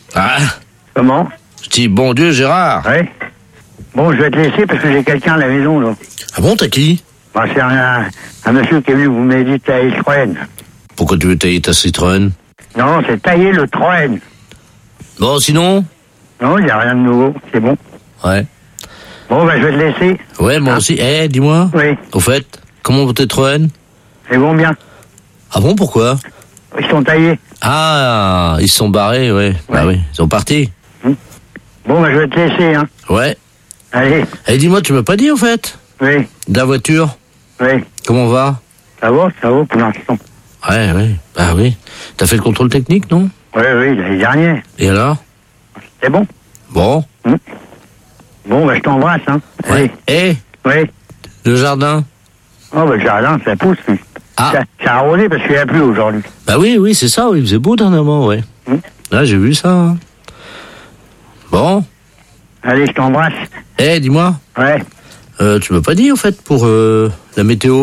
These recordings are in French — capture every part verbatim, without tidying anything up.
Ah. Comment? Je dis bon Dieu, Gérard. Oui. Bon, je vais te laisser parce que j'ai quelqu'un à la maison, là. Ah bon, t'as qui? Bah, c'est un, un monsieur qui est venu vous m'aider de tailler le Citroën. Pourquoi tu veux tailler ta Citroën? Non, c'est tailler le Citroën. Bon, sinon? Non, il n'y a rien de nouveau, c'est bon. Ouais. Bon, bah, je vais te laisser. Ouais, moi Ah. aussi. Eh, dis-moi. Oui. Au fait, comment vont tes Citroën? C'est bon, bien. Ah bon, pourquoi? Ils sont taillés. Ah, ils se sont barrés, ouais. Bah oui, ils sont partis. Bon, bah, je vais te laisser, hein. Ouais. Allez. Eh, dis-moi, tu m'as pas dit, au fait? Oui. De la voiture? Oui. Comment on va? Ça va, ça va pour l'instant. Ouais, ouais. Bah oui. T'as fait le contrôle technique, non? Oui, oui, l'année dernière. Et alors? C'est bon. Bon. Hum. Bon, bah, je t'embrasse, hein. Ouais. Eh, Oui. le jardin? Oh, bah, le jardin, ça pousse, lui. Ah. Ça, ça a arrosé parce qu'il n'y a plus aujourd'hui. Bah oui, oui, c'est ça, oui, il faisait beau dernièrement, ouais. Hum. Là, j'ai vu ça. hein. Bon. Allez, je t'embrasse. Eh, dis-moi, Ouais. euh, tu m'as pas dit, au fait, pour euh, la météo?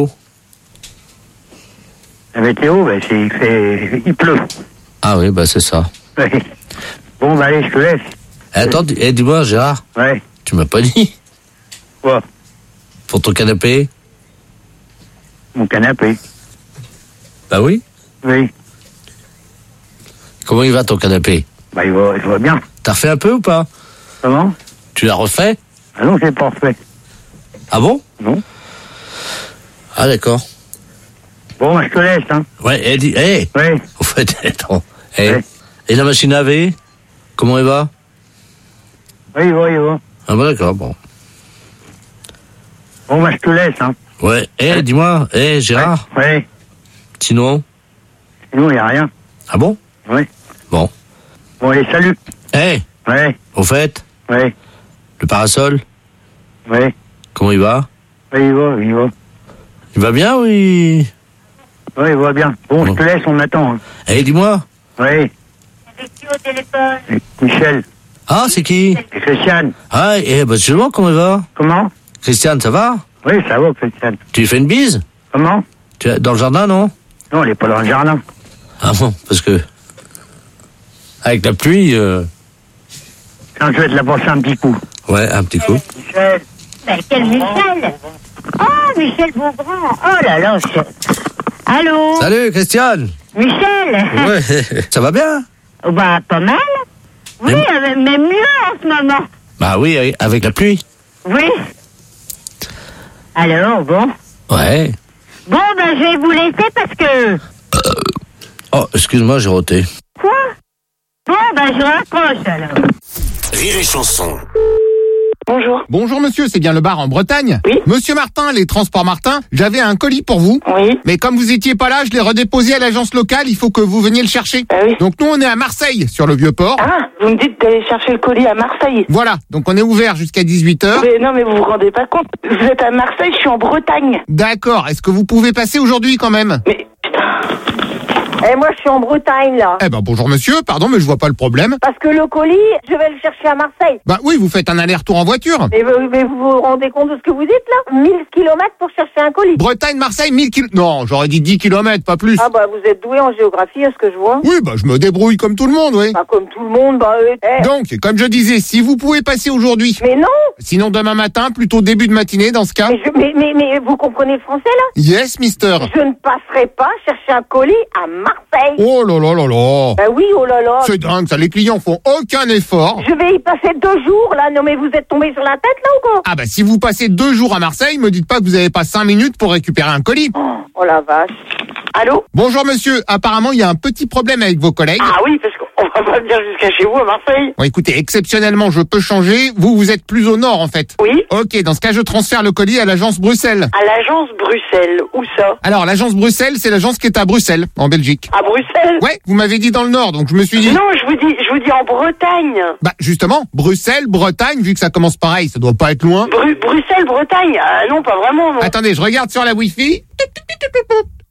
La météo, bah, c'est, il fait, il pleut. Ah oui, bah c'est ça. Ouais. Bon, bah, allez, je te laisse. Eh, attends, dis- eh, dis-moi, Gérard, Ouais. tu m'as pas dit Quoi? pour ton canapé? Mon canapé. Bah oui. Oui. Comment il va ton canapé? Bah, il va, il va bien. T'as refait un peu ou pas? Comment? Tu l'as refait? Ah non, c'est pas refait. Ah bon? Non. Ah d'accord. Bon, bah, je te laisse, hein. Ouais, eh, dis, eh, Oui. au fait, attends. Eh, Ouais. et la machine à laver? Comment elle va? Oui, il va, il va. Ah bah d'accord, bon. Bon, bah, je te laisse, hein. Ouais, eh, dis-moi, eh, Gérard, Oui. sinon? Sinon, il n'y a rien. Ah bon? Oui. Bon. Bon, allez, salut. Eh, Oui. au fait, Oui. le parasol, Oui. comment il va? Oui, il va, il va. Il va bien, oui? Oui, il va bien. Bon, je te laisse, on attend, hein. Eh, dis-moi. Oui. C'est qui au téléphone? Michel. Ah, c'est qui? Et Christiane. Ah, eh, bah, justement, comment il va? Comment? Christiane, ça va? Oui, ça va, Christiane. Tu lui fais une bise? Comment? Tu es dans le jardin, non? Non, elle est pas dans le jardin. Ah bon, parce que... Avec la pluie, euh... Quand je vais te la passer un petit coup. ouais, un petit coup. Michel. Ben, quel Michel? Oh, Michel Beaugrand. Oh là là, je... Allô? Salut, Christiane. Michel? Ouais, ça va bien? Oh, bah, pas mal. Oui, Mais- mais, mais mieux en ce moment. Bah oui, avec la pluie. Oui. Alors, bon. Ouais. Bon, ben, je vais vous laisser parce que... Oh, excuse-moi, j'ai roté. Quoi? Bon, ben, je raccroche, alors. Rire et chanson. Bonjour. Bonjour monsieur, c'est bien le bar en Bretagne? Oui. Monsieur Martin, les transports Martin, j'avais un colis pour vous. Oui. Mais comme vous étiez pas là, je l'ai redéposé à l'agence locale, il faut que vous veniez le chercher. Ah oui. Donc nous on est à Marseille, sur le Vieux-Port. Ah, vous me dites d'aller chercher le colis à Marseille. Voilà, donc on est ouvert jusqu'à dix-huit heures. Mais non, mais vous vous rendez pas compte. Vous êtes à Marseille, je suis en Bretagne. D'accord, est-ce que vous pouvez passer aujourd'hui quand même? Mais putain. Et moi, je suis en Bretagne, là. Eh ben bonjour monsieur, pardon mais je vois pas le problème. Parce que le colis, je vais le chercher à Marseille. Bah oui, vous faites un aller-retour en voiture. Mais vous, mais vous vous rendez compte de ce que vous dites, là? mille kilomètres pour chercher un colis. Bretagne-Marseille, mille kilomètres. Non, j'aurais dit dix kilomètres, pas plus. Ah bah, vous êtes doué en géographie, à ce que je vois. Oui, bah je me débrouille comme tout le monde, oui. Bah, comme tout le monde, bah... euh, eh. Donc, comme je disais, si vous pouvez passer aujourd'hui, Mais non. sinon demain matin, plutôt début de matinée dans ce cas. Mais, je, mais, mais, mais vous comprenez le français, là? Yes, mister. Je ne passerai pas chercher un colis à Marseille. Oh là là là là. Bah oui, oh là là. C'est dingue, ça, les clients font aucun effort. Je vais y passer deux jours, là. Non, mais vous êtes tombé sur la tête, là, ou quoi? Ah bah si vous passez deux jours à Marseille, me dites pas que vous avez pas cinq minutes pour récupérer un colis. Oh la vache. Allô? Bonjour monsieur, apparemment il y a un petit problème avec vos collègues. Ah oui, parce qu'on va pas venir jusqu'à chez vous à Marseille. Bon écoutez, exceptionnellement je peux changer, vous vous êtes plus au nord en fait. Oui. Ok, dans ce cas je transfère le colis à l'agence Bruxelles. À l'agence Bruxelles. Où ça? Alors l'agence Bruxelles, c'est l'agence qui est à Bruxelles, en Belgique. À Bruxelles? Ouais, vous m'avez dit dans le nord, donc je me suis dit... Non, je vous dis, je vous dis en Bretagne. Bah justement, Bruxelles, Bretagne, vu que ça commence pareil, ça doit pas être loin. Bru- Bruxelles, Bretagne. Ah non, pas vraiment, non. Attendez, je regarde sur la Wi-Fi.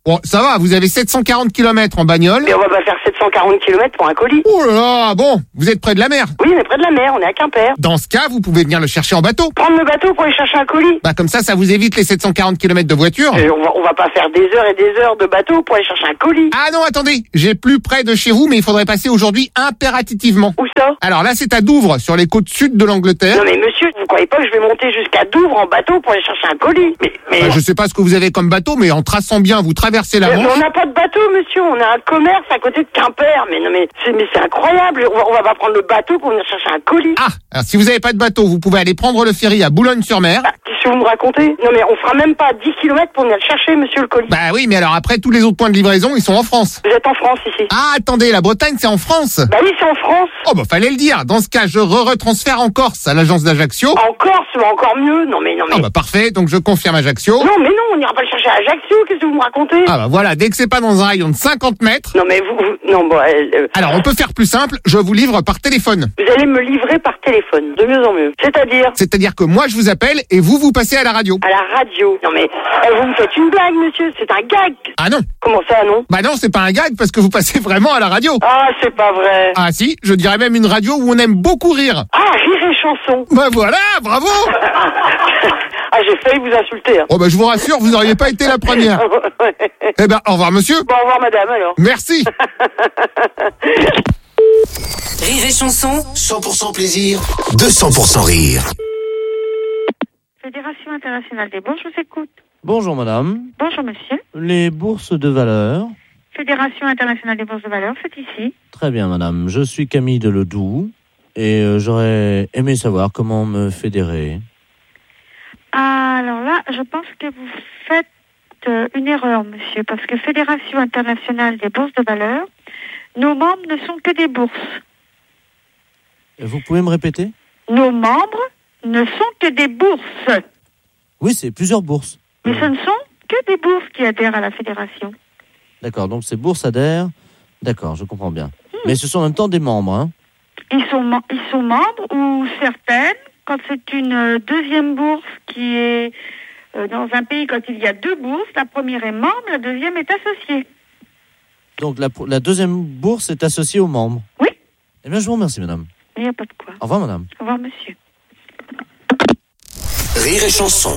Bon, ça va, vous avez sept cent quarante kilomètres en bagnole. Mais on va pas faire sept cent quarante kilomètres pour un colis. Oh là là, bon, vous êtes près de la mer. Oui, on est près de la mer, on est à Quimper. Dans ce cas, vous pouvez venir le chercher en bateau. Prendre le bateau pour aller chercher un colis. Bah comme ça, ça vous évite les sept cent quarante kilomètres de voiture. Et on va, on va pas faire des heures et des heures de bateau pour aller chercher un colis. Ah non, attendez, j'ai plus près de chez vous, mais il faudrait passer aujourd'hui impérativement. Où ça? Alors là, c'est à Douvres, sur les côtes sud de l'Angleterre. Non mais monsieur, vous croyez pas que je vais monter jusqu'à Douvres en bateau pour aller chercher un colis? Mais, mais... Bah, je sais pas ce que vous avez comme bateau, mais en traçant bien, vous traversez la Mais Manche. on n'a pas de bateau, monsieur. On a un commerce à côté de Quimper. Mais non, mais c'est, mais c'est incroyable. On va, on va pas prendre le bateau pour venir chercher un colis. Ah, alors si vous n'avez pas de bateau, vous pouvez aller prendre le ferry à Boulogne-sur-Mer. Bah, qu'est-ce que vous me racontez? Non, mais on fera même pas dix kilomètres pour venir le chercher, monsieur, le colis. Bah oui, mais alors après, tous les autres points de livraison, ils sont en France. Vous êtes en France, ici? Ah, attendez, la Bretagne, c'est en France. Bah oui, c'est en France. Oh bah fallait le dire. Dans ce cas, je re-retransfère en Corse à l'agence d'Ajaccio. En Corse, mais encore mieux. Non, mais non, mais. Ah bah parfait, donc je confirme Ajaccio. Non, mais non, on n'ira pas le chercher à Ajaccio. Qu'est-ce que vous me racontez? Ah bah voilà, dès que c'est pas dans un rayon de cinquante mètres. Non, mais vous, vous- non, bon, euh, euh, Alors on peut faire plus simple, je vous livre par téléphone. vous allez me livrer par téléphone, de mieux en mieux. C'est-à-dire C'est-à-dire que moi je vous appelle et vous vous passez à la radio. à la radio. Non, mais euh, vous me faites une blague, monsieur. C'est un gag. Ah non. Comment ça, non? Bah non, c'est pas un gag parce que vous passez vraiment à la radio. Ah, c'est pas vrai. Ah si, je dirais même une radio où on aime beaucoup rire. Ah, rire et chanson. Bah voilà, bravo. Ah, j'ai failli vous insulter. Hein. Oh bah je vous rassure, vous n'auriez pas été la première. Eh ben au revoir monsieur. Bon, au revoir, madame, alors. Merci. Rire et chanson, cent pour cent plaisir, deux cents pour cent rire. Fédération internationale des bourses, je vous écoute. Bonjour madame. Bonjour monsieur. Les bourses de valeur. Fédération internationale des bourses de valeur, c'est ici. Très bien madame. Je suis Camille de Ledoux et euh, j'aurais aimé savoir comment me fédérer. Alors là, je pense que vous faites euh, une erreur, monsieur, parce que Fédération internationale des bourses de valeur, nos membres ne sont que des bourses. Vous pouvez me répéter? Nos membres ne sont que des bourses. Oui, c'est plusieurs bourses. Mais ce ne sont que des bourses qui adhèrent à la fédération. D'accord, donc ces bourses adhèrent. D'accord, je comprends bien. Mais ce sont en même temps des membres, hein? Ils sont, mem- ils sont membres ou certaines, quand c'est une euh, deuxième bourse qui est euh, dans un pays, quand il y a deux bourses, la première est membre, la deuxième est associée. Donc la, la deuxième bourse est associée aux membres. Oui. Eh bien, je vous remercie, madame. Il n'y a pas de quoi. Au revoir, madame. Au revoir, monsieur. Rire et chanson.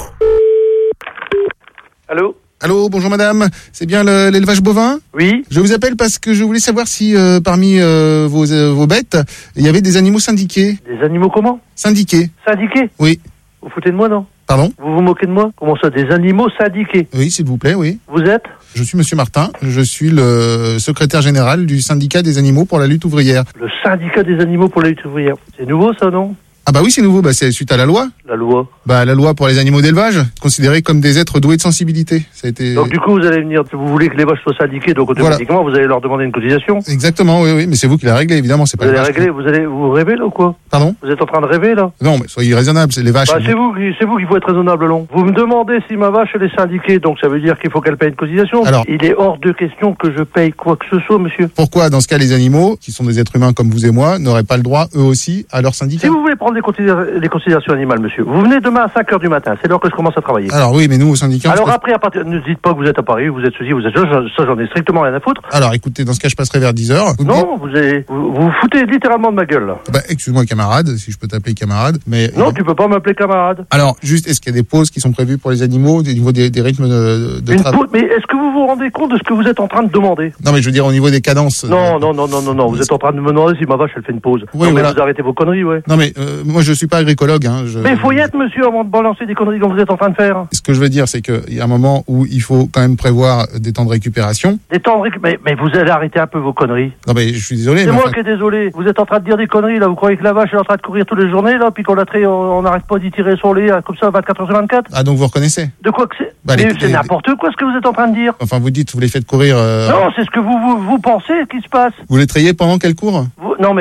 Allô? Allô, bonjour madame, c'est bien le- l'élevage bovin? Oui? Je vous appelle parce que je voulais savoir si euh, parmi euh, vos, euh, vos bêtes, il y avait des animaux syndiqués. Des animaux comment? Syndiqués? Syndiqués? Oui. Vous foutez de moi, non? Pardon? Vous vous moquez de moi? Comment ça, des animaux syndiqués? Oui, s'il vous plaît, oui. Vous êtes? Je suis monsieur Martin, je suis le secrétaire général du syndicat des animaux pour la lutte ouvrière. Le syndicat des animaux pour la lutte ouvrière. C'est nouveau, ça, non? Ah bah oui, c'est nouveau, bah c'est suite à la loi. La loi. Bah la loi pour les animaux d'élevage, considérés comme des êtres doués de sensibilité. Ça a été... Donc du coup, vous allez venir, vous voulez que les vaches soient syndiquées, donc automatiquement, vous allez leur demander une cotisation. Exactement, oui, oui, mais c'est vous qui l'avez réglé, évidemment, c'est pas Vous les allez vaches. régler, vous allez vous rêver là ou quoi? Pardon? Vous êtes en train de rêver là? Non, mais soyez raisonnable, c'est les vaches. Bah, c'est vous, qui- c'est vous qu'il faut être raisonnable, long. Vous me demandez si ma vache elle est syndiquée, donc ça veut dire qu'il faut qu'elle paye une cotisation. Alors- Il est hors de question que je paye quoi que ce soit, monsieur. Pourquoi, dans ce cas, les animaux, qui sont des êtres humains comme vous et moi, n'auraient pas le droit, eux aussi, à leur syndicat? Si vous voulez prendre les, considéra- les considérations animales, monsieur, vous venez demain à cinq heures du matin, c'est l'heure que je commence à travailler. Alors oui, mais nous, au syndicat... on Alors se- après, à partir, ne dites pas que vous êtes à Paris, vous êtes ceci, vous êtes ça, ça j'en ai strictement rien à foutre. Alors écoutez, dans ce cas, je passerai vers dix heures. Vous me dites- Non, vous, avez, vous, vous vous foutez littéralement de ma gueule, là. Bah, excuse-moi, camarade, si je peux t'appeler camarade, mais... Non, tu peux pas m'appeler camarade. Alors, juste, est-ce qu'il y a des pauses qui sont prévues pour les animaux, au niveau des, des rythmes de, de Une travail? pause- mais est-ce que vous vous rendez compte de ce que vous êtes en train de demander? Non, mais je veux dire, au niveau des cadences... Non, euh, non, non, non, non, non, vous êtes en train de me demander si ma vache elle fait une pause. Oui, non, mais voilà. vous arrêtez vos conneries, ouais. Non, mais euh, moi, je suis pas agricologue, hein. Je... Mais il faut y être, monsieur, avant de balancer des conneries comme vous êtes en train de faire. Ce que je veux dire, c'est qu'il y a un moment où il faut quand même prévoir des temps de récupération. Des temps de récup- mais, mais vous allez arrêter un peu vos conneries. Non, mais je suis désolé, C'est mais moi enfin- qui est désolé. Vous êtes en train de dire des conneries, là. Vous croyez que la vache est en train de courir toutes les journées, là, puis qu'on la traite, on n'arrête pas d'y tirer son lait, hein, comme ça, vingt-quatre heures sur vingt-quatre? Ah, donc vous reconnaissez? De quoi que c'est? Bah, Mais les- c'est les- n'importe quoi ce que vous êtes en train de dire. Enfin, vous dites, vous les faites courir... euh, Non, c'est ce que vous, vous, vous pensez qui se passe. Vous les trayez pendant qu'elles courent? Vous- non, mais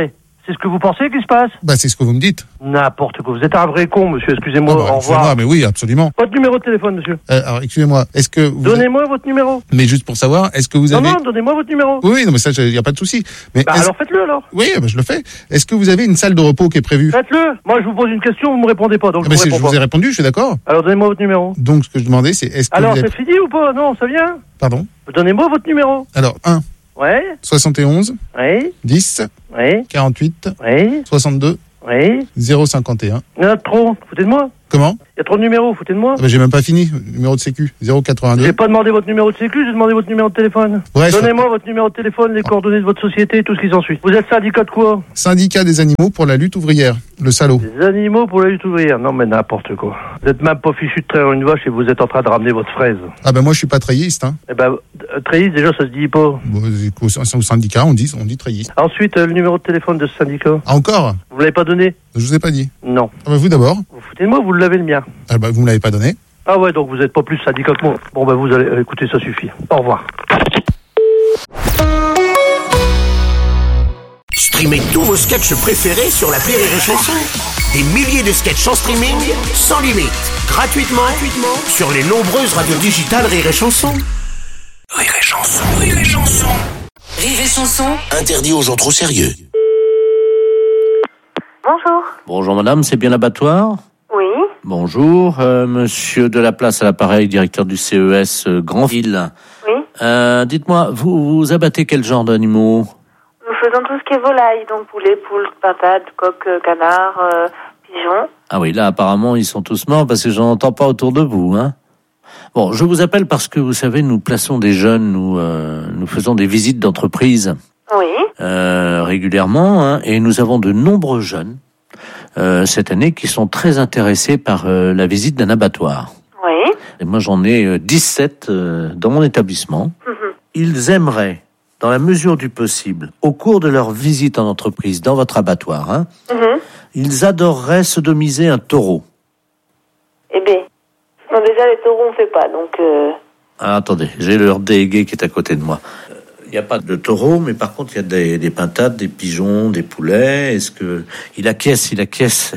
C'est ce que vous pensez qui se passe? Bah, c'est ce que vous me dites. N'importe quoi. Vous êtes un vrai con, monsieur. Excusez-moi. Oh, bah, Au revoir. excusez-moi, mais oui, absolument. Votre numéro de téléphone, monsieur. Euh, alors, excusez-moi, est-ce que vous... Donnez-moi votre numéro. Mais juste pour savoir, est-ce que vous avez... Non, non, donnez-moi votre numéro. Oui, non, mais ça, il n'y a pas de souci. Mais Bah est-ce- alors faites-le alors. Oui, bah, je le fais. Est-ce que vous avez une salle de repos qui est prévue? Faites-le. Moi, je vous pose une question, vous me répondez pas, donc Ah, je bah, vous c'est- je réponds vous ai pas. répondu, je suis d'accord. Alors donnez-moi votre numéro. Donc, ce que je demandais, c'est est-ce que Alors vous avez... c'est fini ou pas? Non, ça vient. Pardon? Donnez-moi votre numéro. Alors, un, Ouais. soixante et onze, Oui. dix, Oui. quarante-huit, Oui. soixante-deux, Oui. zéro cinquante et un. Il y en a trop. Foutez de moi. Comment? Il y a trop de numéros. Foutez de moi. Ah, bah, j'ai même pas fini. Numéro de sécu, zéro quatre-vingt-deux. J'ai pas demandé votre numéro de sécu, j'ai demandé votre numéro de téléphone. Bref. Donnez-moi votre numéro de téléphone, les coordonnées de votre société, tout ce qui s'ensuit. Vous êtes syndicat de quoi? Syndicat des animaux pour la lutte ouvrière. Le salaud. Des animaux pour la lutte ouvrière. Non mais n'importe quoi. Vous êtes même pas fichu de traire une vache et vous êtes en train de ramener votre fraise. Ah ben moi je suis pas trayiste. Hein. Eh ben, euh, trahis, déjà ça se dit pas. Bon, au, au syndicat on dit, on dit trayiste. Ensuite, euh, le numéro de téléphone de ce syndicat. Ah encore? Vous l'avez pas donné? Je vous ai pas dit. Non. Ah ben vous d'abord. Vous foutez de moi, vous l'avez le mien. Ah ben vous me l'avez pas donné. Ah ouais, donc vous êtes pas plus syndicat que moi. Bon ben vous allez, euh, écoutez, ça suffit. Au revoir. Streamez tous vos sketchs préférés sur l'appli Rire et Chanson. Des milliers de sketchs en streaming, sans limite, gratuitement, gratuitement sur les nombreuses radios digitales Rire et Chanson. Rire et Chanson, Rire et Chanson. Rire et Chanson. Interdit aux gens trop sérieux. Bonjour. Bonjour madame, c'est bien l'abattoir? Oui. Bonjour, euh, monsieur Delaplace à l'appareil, directeur du C E S euh, Grandville. Oui. Euh, dites-moi, vous, vous abattez quel genre d'animaux? Nous faisons tout ce qui est volaille, donc poulet, poule, pintade, coq, euh, canard, euh, pigeon. Ah oui, là apparemment ils sont tous morts parce que j'en entends pas autour de vous, hein. Bon, je vous appelle parce que vous savez, nous plaçons des jeunes, nous, euh, nous faisons des visites d'entreprise Oui. euh, régulièrement, hein, et nous avons de nombreux jeunes euh, cette année qui sont très intéressés par euh, la visite d'un abattoir. Oui. Et moi j'en ai euh, dix-sept euh, dans mon établissement. Mhm. Ils aimeraient, dans la mesure du possible, au cours de leur visite en entreprise dans votre abattoir, hein, Mhm. ils adoreraient sodomiser un taureau. Eh bien, non, déjà les taureaux on fait pas, donc... Euh... Ah, attendez, j'ai leur délégué qui est à côté de moi. Il n'y a pas de taureau, mais par contre, il y a des, des pintades, des pigeons, des poulets. Est-ce que... Il acquiesce, il acquiesce.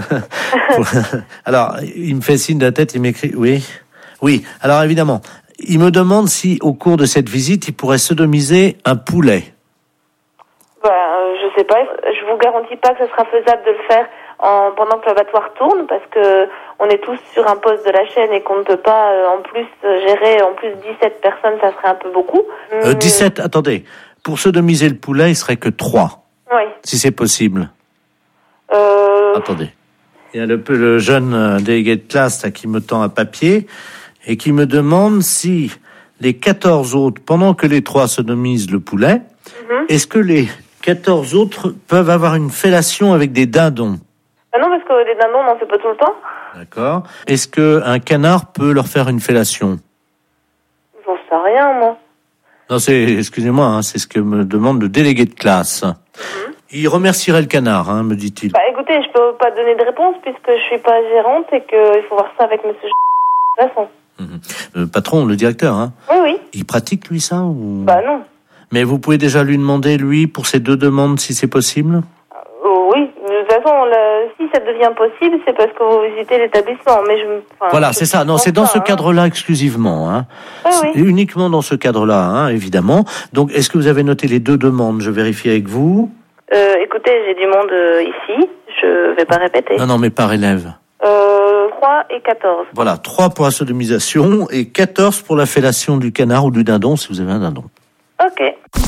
Alors, il me fait signe de la tête, il m'écrit... Oui, oui. Alors, évidemment, il me demande si, au cours de cette visite, il pourrait sodomiser un poulet. Bah, euh, je sais pas, je vous garantis pas que ce sera faisable de le faire en, pendant que l'abattoir tourne, parce que on est tous sur un poste de la chaîne et qu'on ne peut pas euh, en plus euh, gérer en plus dix-sept personnes, ça serait un peu beaucoup. Euh, dix-sept, attendez. Pour sodomiser le poulet, il serait que trois. Oui. Si c'est possible. Euh... Attendez. Il y a le, le jeune euh, délégué de classe là, qui me tend un papier et qui me demande si les quatorze autres, pendant que les trois sodomisent le poulet, Mm-hmm. est-ce que les quatorze autres peuvent avoir une fellation avec des dindons? Ah non, parce que les dindons, on n'en fait pas tout le temps. D'accord. Est-ce qu'un canard peut leur faire une fellation? J'en sais rien, moi. Non, c'est, excusez-moi, hein, c'est ce que me demande le délégué de classe. Mm-hmm. Il remercierait le canard, hein, me dit-il. Bah écoutez, je peux pas donner de réponse puisque je suis pas gérante et qu'il faut voir ça avec monsieur de toute façon. Le patron, le directeur, hein. Oui, oui. Il pratique, lui, ça ou... Bah non. Mais vous pouvez déjà lui demander, lui, pour ces deux demandes, si c'est possible? Euh, oui, de toute façon, le... si ça devient possible, c'est parce que vous visitez l'établissement. Mais je, enfin, Voilà, je c'est ça. Non, c'est dans pas, ce hein. cadre-là exclusivement. Hein. Ah, C'est oui. uniquement dans ce cadre-là, hein, évidemment. Donc, est-ce que vous avez noté les deux demandes? Je vérifie avec vous. Euh, écoutez, j'ai du monde euh, ici. Je vais pas répéter. Non, non, mais par élève. Euh, trois et quatorze. Voilà, trois pour la sodomisation et quatorze pour la fellation du canard ou du dindon, si vous avez un dindon. Ok.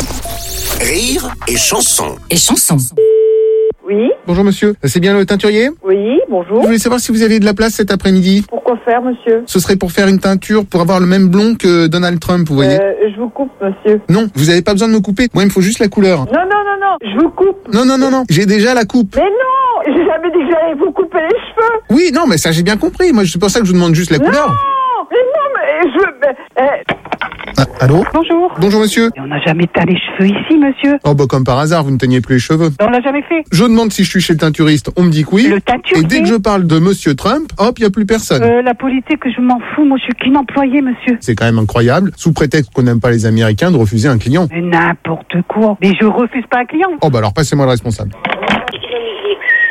Rire et Chanson. Et Chanson. Oui, Bonjour monsieur, c'est bien le teinturier? oui, Je bonjour. voulais savoir si vous avez de la place cet après-midi. Pourquoi faire, monsieur? Ce serait pour faire une teinture pour avoir le même blond que Donald Trump, vous voyez. Euh, je vous coupe, monsieur. Non, vous avez pas besoin de me couper. Moi, il me faut juste la couleur. Non, non, non, non, je vous coupe. Non, non, non, non. J'ai déjà la coupe. Mais non, j'ai jamais dit que j'allais vous couper les cheveux. Oui, non, mais ça, j'ai bien compris. Moi, c'est pour ça que je vous demande juste la couleur. Non, mais non, mais je... mais, euh, Ah, allô? Bonjour. Bonjour, monsieur. Et on n'a jamais teint les cheveux ici, monsieur. Oh, bah, comme par hasard, vous ne teignez plus les cheveux. On l'a jamais fait. Je demande si je suis chez le teinturiste. On me dit que oui. Le teinturier. Et dès que je parle de monsieur Trump, hop, il n'y a plus personne. Euh, la politique, je m'en fous. Moi, je suis qu'une employée, monsieur. C'est quand même incroyable, sous prétexte qu'on n'aime pas les Américains, de refuser un client. Mais n'importe quoi. Mais je refuse pas un client. Oh, bah alors, passez-moi le responsable.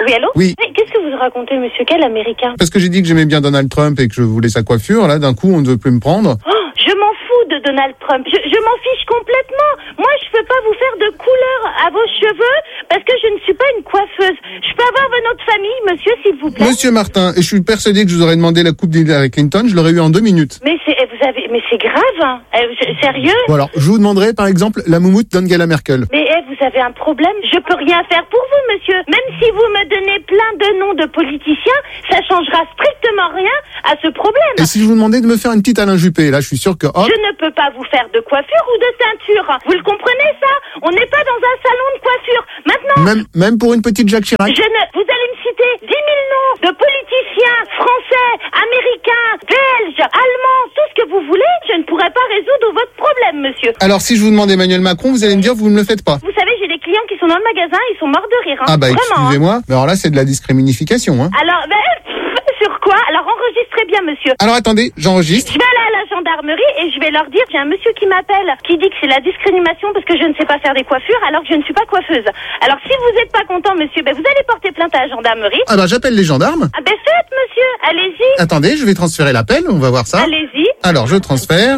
Oui, allô? Oui. Mais qu'est-ce que vous racontez, monsieur? Quel américain? Parce que j'ai dit que j'aimais bien Donald Trump et que je voulais sa coiffure. Là, d'un coup, on ne veut plus me prendre. Oh, je m'en fous de Donald Trump. Je, je m'en fiche complètement. Moi, je peux pas vous faire de couleur à vos cheveux parce que je ne suis pas une coiffeuse. Je peux avoir votre nom de famille, monsieur, s'il vous plaît? Monsieur Martin, et je suis persuadé que je vous aurais demandé la coupe d'Hillary Clinton, je l'aurais eu en deux minutes. Mais c'est, vous avez, mais c'est grave, hein. Euh, je- sérieux? Bon alors, je vous demanderai par exemple la moumoute d'Angela Merkel. Mais eh, vous avez un problème? Je peux rien faire pour vous, monsieur. Même si vous me donnez plein de noms de politiciens, ça changera strictement rien à ce problème. Et si je vous demandais de me faire une petite Alain Juppé, là, je suis sûr que hop. Je ne peux pas vous faire de coiffure ou de teinture. Vous le comprenez, ça? On n'est pas dans un salon de coiffure. Maintenant, Même, même pour une petite Jacques Chirac. je ne... vous allez me citer dix mille noms de politiciens français, américains, belges, allemands, tout ce que vous voulez. Je ne pourrai pas résoudre votre problème, monsieur. Alors si je vous demande Emmanuel Macron, vous allez me dire vous ne le faites pas. Vous savez, j'ai des clients qui sont dans le magasin, ils sont morts de rire. Hein. Ah bah Vraiment, hein. excusez-moi, mais alors là c'est de la discrimination. Hein. Alors, ben, pff, sur quoi? Alors enregistrez bien, monsieur. Alors attendez, j'enregistre. Je vais aller à la gendarmerie et je vais leur dire, j'ai un monsieur qui m'appelle, qui dit que c'est la discrimination parce que je ne sais pas faire des coiffures alors que je ne suis pas coiffeuse. Alors si vous n'êtes pas content, monsieur, ben vous allez porter plainte à la gendarmerie. Ah bah j'appelle les gendarmes. Ah ben faites, monsieur, allez-y. Attendez, je vais transférer l'appel, on va voir ça. Allez-y. Alors je transfère.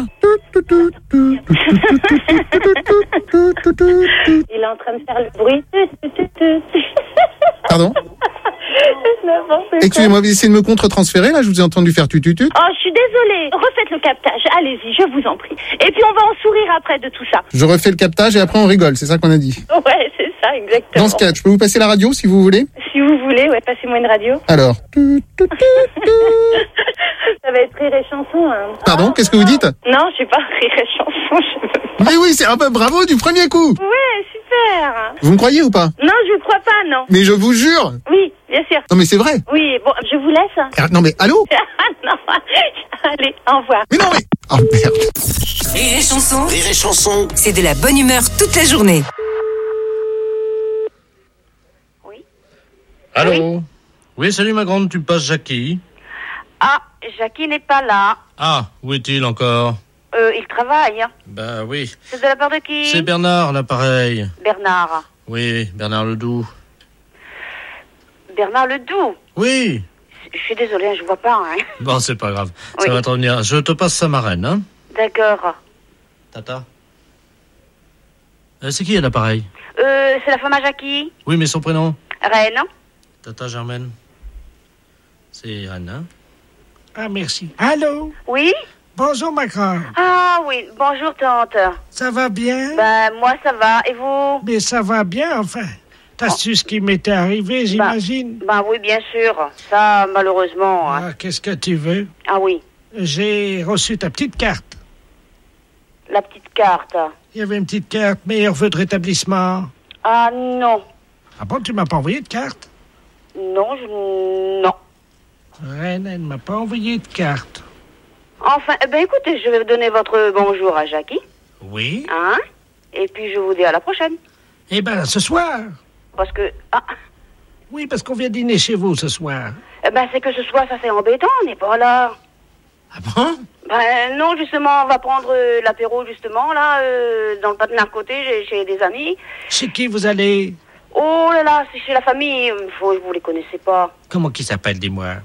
Il est en train de faire le bruit. Pardon? N'importe quoi. Excusez-moi, vous essayez de me contre-transférer, là, je vous ai entendu faire tututut. Oh, je suis désolée. Refaites le captage. Allez-y, je vous en prie. Et puis on va en sourire après de tout ça. Je refais le captage et après on rigole, c'est ça qu'on a dit. Ouais, c'est ça, exactement. Dans ce cas, je peux vous passer la radio si vous voulez? Si vous voulez, ouais, passez-moi une radio. Alors. Ça va être rire et chanson. Hein. Pardon, qu'est-ce que vous dites? Non, je suis pas rire et chanson. Je... Mais oui, c'est un peu bravo du premier coup. Ouais, super. Vous me croyez ou pas? Non, je ne crois pas, non. Mais je vous jure. Oui, bien sûr. Non mais c'est vrai. Oui, bon, je vous laisse. Ah, non mais allô? Non, allez, au revoir. Mais non mais... Oh merde. Rire et chanson, Rire et chanson. c'est de la bonne humeur toute la journée. Allô? Oui, salut ma grande, tu me passes Jackie? Ah, Jackie n'est pas là. Ah, où est-il encore? Euh, il travaille. Ben oui. C'est de la part de qui? C'est Bernard, l'appareil. Bernard. Oui, Bernard Ledoux. Bernard Ledoux. Oui. Je suis désolée, hein, je vois pas. Hein. Bon, c'est pas grave. Oui. Ça va te revenir. Je te passe sa marraine, hein? D'accord. Tata. Euh, c'est qui à l'appareil? Euh, c'est la femme à Jackie. Oui, mais son prénom? Reine. Tata Germaine. C'est Anne, hein? Ah, merci. Allô? Oui? Bonjour, ma grande. Ah oui, bonjour tante. Ça va bien? Ben, moi ça va, et vous? Mais ça va bien, enfin. T'as su ce qui m'était arrivé, j'imagine? Ben, ben oui, bien sûr. Ça, malheureusement. Hein. Ah, qu'est-ce que tu veux? Ah oui. J'ai reçu ta petite carte. La petite carte. Il y avait une petite carte, meilleur vœu de rétablissement. Ah non. Ah bon, tu m'as pas envoyé de carte? Non, je... Non. Reine, elle m'a pas envoyé de carte. Enfin, eh ben écoutez, je vais vous donner votre bonjour à Jackie. Oui? Hein? Et puis je vous dis à la prochaine. Eh ben, ce soir. Parce que... Ah. Oui, parce qu'on vient dîner chez vous ce soir. Eh ben c'est que ce soir, ça c'est embêtant, on n'est pas là. Ah bon? Ben non, justement, on va prendre euh, l'apéro, justement, là, euh, dans le patin à côté, chez, chez des amis. Chez qui vous allez? Oh là là, c'est chez la famille, faut, vous les connaissez pas. Comment qui s'appelle, dis-moi?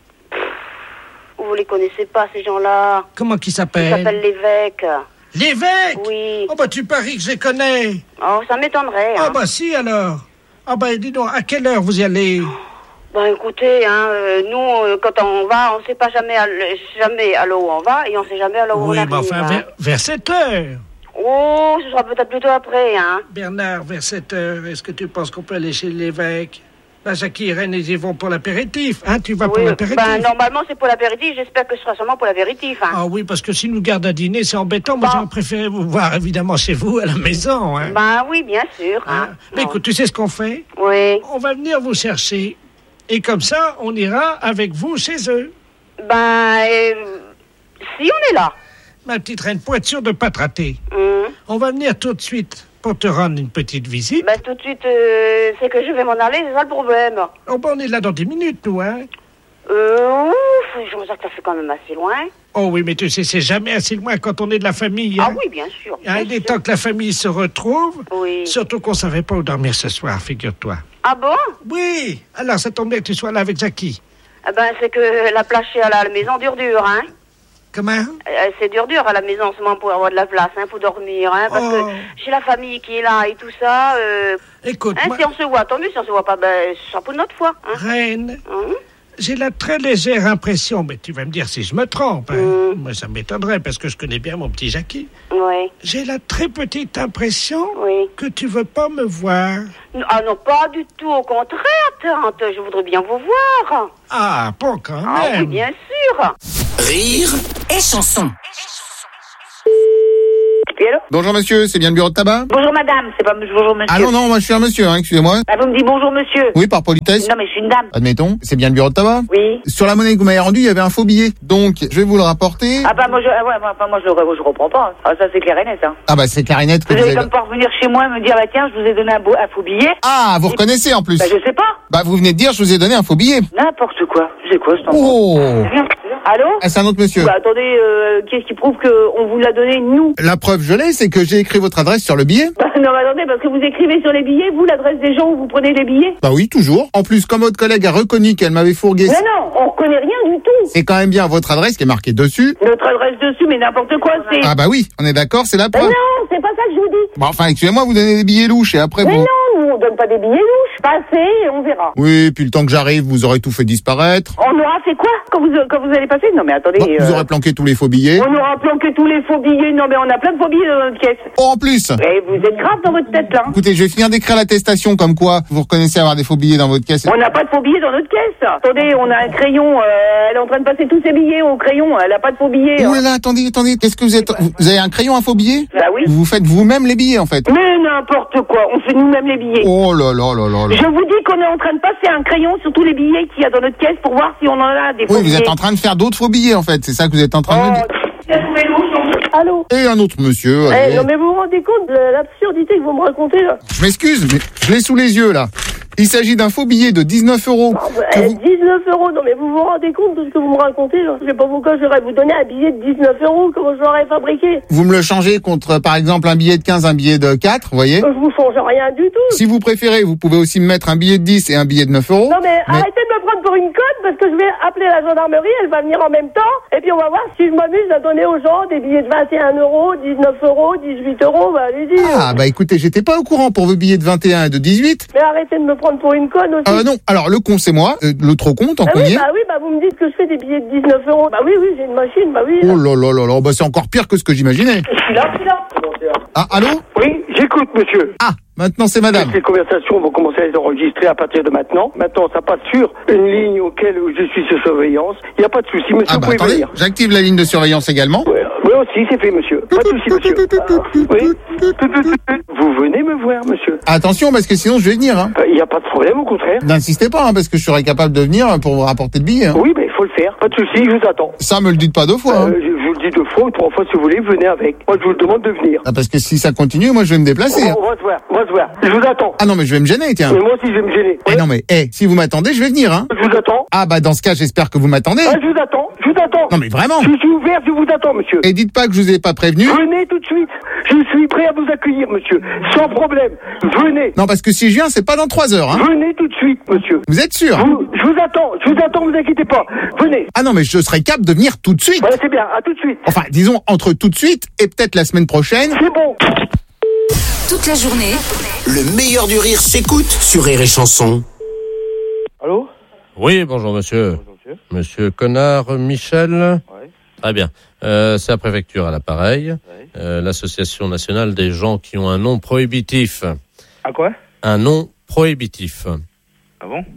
Vous les connaissez pas, ces gens-là. Comment qui Ils s'appelle? s'appellent l'évêque. L'évêque? Oui. Oh bah tu paries que je les connais. Oh, ça m'étonnerait, Ah hein. bah si alors. Ah bah dis donc, à quelle heure vous y allez? Ben écoutez, hein, euh, nous, euh, quand on va, on sait pas jamais à, l- jamais à l'eau où on va, et on sait jamais à l'eau où on Oui, arrive. mais enfin, hein. vers, vers sept heures. Oh, ce sera peut-être plutôt après, hein. Bernard, vers sept heures, est-ce que tu penses qu'on peut aller chez l'évêque? Là, Jackie et Reine, ils y vont pour l'apéritif. Hein, tu vas pour Oui, l'apéritif? ben normalement c'est pour l'apéritif, j'espère que ce sera seulement pour l'apéritif, hein. Ah oui, parce que s'ils nous gardent à dîner, c'est embêtant. Moi, j'aurais préféré vous voir, évidemment, chez vous, à la maison. Hein. Ben oui, bien sûr, hein. Mais écoute, tu sais ce qu'on fait? Oui. On va venir vous chercher. Et comme ça, on ira avec vous chez eux. Ben, euh, si on est là. Ma petite Reine, pour être sûr de ne pas te rater, Hum. on va venir tout de suite pour te rendre une petite visite. Ben tout de suite, euh, c'est que je vais m'en aller, c'est ça le problème. Oh ben, on est là dans dix minutes, nous, hein? Euh, ouf, je me sens que ça fait quand même assez loin. Oh oui, mais tu sais, c'est jamais assez loin quand on est de la famille. Ah hein. oui, bien sûr. Il est temps que la famille se retrouve. Oui. Surtout qu'on savait pas où dormir ce soir, figure-toi. Ah bon? Oui. Alors, ça tombe bien que tu sois là avec Jackie. Eh ben, c'est que la place à la maison dure dur, hein. Comment? Euh, c'est dur dur à la maison en ce moment pour avoir de la place, hein, pour dormir, hein, parce Oh. que j'ai la famille qui est là et tout ça. Euh, Écoute, hein, moi- si on se voit, tant mieux. Si on se voit pas, ben, ce sera pour notre fois. Hein. Reine, Hein? j'ai la très légère impression, mais tu vas me dire si je me trompe. Hein. Moi, ça m'étonnerait parce que je connais bien mon petit Jackie. Oui. J'ai la très petite impression Oui. que tu veux pas me voir. Ah non, pas du tout. Au contraire, tante. Je voudrais bien vous voir. Ah, pas quand même. Ah oui, bien sûr. Rire et chanson. Oui, allô? Bonjour monsieur, c'est bien le bureau de tabac? Bonjour madame, c'est pas bonjour monsieur. Ah non, non, moi je suis un monsieur, hein, excusez-moi. Bah, vous me dites bonjour monsieur. Oui, par politesse. Non mais je suis une dame. Admettons, c'est bien le bureau de tabac? Oui. Sur la monnaie que vous m'avez rendue, il y avait un faux billet. Donc, je vais vous le rapporter. Ah bah moi je, ah ouais, moi, enfin, moi, je, le- je reprends pas. Ah ça c'est clair et net. Hein. Ah bah c'est clair et net que Vous vous allez avez... comme pas revenir chez moi et me dire bah tiens je vous ai donné un, beau, un faux billet. Ah, vous reconnaissez en plus? Bah je sais pas. Bah vous venez de dire, je vous ai donné un faux billet. N'importe quoi. C'est quoi ce temps? Oh. Allô? Ah, c'est un autre monsieur. Bah attendez, euh, qu'est-ce qui prouve qu'on vous l'a donné nous? La preuve, je l'ai, c'est que j'ai écrit votre adresse sur le billet. Bah non mais attendez, parce que vous écrivez sur les billets, vous l'adresse des gens où vous prenez les billets? Bah oui, toujours. En plus, comme votre collègue a reconnu qu'elle m'avait fourgué... Non non, on reconnaît rien du tout. C'est quand même bien votre adresse qui est marquée dessus. Notre adresse dessus, mais n'importe quoi, c'est... Ah bah oui, on est d'accord, c'est la Mais preuve. non, c'est pas ça que je vous dis. Bon, enfin, excusez-moi, vous donnez des billets louches et après Mais vous... non, nous on donne pas des billets louches. Passez et on verra. Oui, puis le temps que j'arrive, vous aurez tout fait disparaître. On aura fait quoi quand vous, quand vous allez passer? Non mais attendez... Bon, vous euh, aurez planqué tous les faux billets. On aura planqué tous les faux billets. Non mais on a plein de faux billets dans notre caisse. Oh, en plus. Et vous êtes grave dans votre tête là. Écoutez, je vais finir d'écrire l'attestation comme quoi vous reconnaissez avoir des faux billets dans votre caisse. On n'a pas de faux billets dans notre caisse. Attendez, on a un crayon. Euh, elle est en train de passer tous ses billets au crayon. Elle a pas de faux billets. Oh hein. là là, attendez, attendez, qu'est-ce que vous êtes... Vous avez un crayon, un faux billet? Bah oui. Vous faites vous-même les billets, en fait. Mais n'importe quoi. On fait nous-mêmes les billets. Oh là là là là là. Je vous dis qu'on est en train de passer un crayon sur tous les billets qu'il y a dans notre caisse pour voir si on en a des faux Oui, vous billets. êtes en train de faire d'autres faux billets, en fait. C'est ça que vous êtes en train de me dire. Allô? Et un autre monsieur. Eh, allez. non mais vous vous rendez compte de l'absurdité que vous me racontez là? Je m'excuse, mais je l'ai sous les yeux, là. Il s'agit d'un faux billet de dix-neuf euros. que Eh, vous- dix-neuf euros, non mais vous vous rendez compte de ce que vous me racontez là? Je sais pas pourquoi j'aurais vous donner un billet de dix-neuf euros, comment je l'aurais fabriqué? Vous me le changez contre, par exemple, un billet de quinze, un billet de quatre, vous voyez? Je vous change rien du tout. Si vous préférez, vous pouvez aussi me mettre un billet de dix et un billet de neuf euros. Non mais, arrêtez de me prendre pour une conne parce que je vais appeler la gendarmerie, elle va venir en même temps et puis on va voir si je m'amuse à donner aux gens des billets de vingt et un euros, dix-neuf euros, dix-huit euros, bah allez-y. Ah, bah écoutez, j'étais pas au courant pour vos billets de vingt et un et de dix-huit. Mais arrêtez de me prendre pour une conne aussi. Euh, non, alors le con c'est moi, euh, le trop con, tant bah qu'on oui, y est. bah oui, bah vous me dites que je fais des billets de dix-neuf euros. Bah oui, oui, j'ai une machine, bah oui. Oh là là là là, bah c'est encore pire que ce que j'imaginais. Je suis là, je suis là. Ah, allô? Oui, j'écoute, monsieur. Ah, maintenant c'est madame. Ces conversations vont commencer à être enregistrées à partir de maintenant. Maintenant, ça passe sur une ligne auquel je suis sous surveillance. Il n'y a pas de souci, monsieur, Ah vous bah pouvez attendez, venir. j'active la ligne de surveillance également. Oui, aussi, c'est fait, monsieur. Pas de souci, monsieur. Oui. Vous venez me voir, monsieur. Attention, parce que sinon je vais venir. Hein. Il n'y a pas de problème, au contraire. N'insistez pas, hein, parce que je serai capable de venir pour vous rapporter le billet. Hein. Oui, ben, il faut le faire. Pas de souci, je vous attends. Ça, me le dites pas deux fois. Hein. Euh, je vous le dis deux fois ou trois fois si vous voulez, venez avec. Moi, je vous demande de venir. Ah, parce que si ça continue, moi je vais me déplacer. On, Hein. on va se voir, on va se voir. Je vous attends. Ah non, mais je vais me gêner, tiens. Mais moi aussi, je vais me gêner. Eh non, mais eh, si vous m'attendez, je vais venir. Hein. Je vous attends. Ah bah dans ce cas, j'espère que vous m'attendez. Ah, je vous attends, je vous attends. Non mais vraiment. Je suis ouvert, je vous attends, monsieur. Et dites pas que je vous ai pas prévenu. Venez tout de suite. Je suis prêt à vous accueillir, monsieur. Sans problème. Venez. Non, parce que si je viens, c'est pas dans trois heures. Hein. Venez tout de suite, monsieur. Vous êtes sûr? Vous- je vous attends, je vous attends, vous inquiétez pas. Venez. Ah non, mais je serai capable de venir tout de suite. Voilà, c'est bien, à tout de suite. Enfin, disons entre tout de suite et peut-être la semaine prochaine. C'est bon. Toute la journée, Le meilleur du rire s'écoute sur Rire et Chanson. Allô? Oui, bonjour monsieur. monsieur. Monsieur Connard Michel. Ouais. Très bien. Euh, c'est la préfecture à l'appareil. Ouais. Euh, L'association nationale des gens qui ont un nom prohibitif. À quoi? Un nom prohibitif. Ah bon?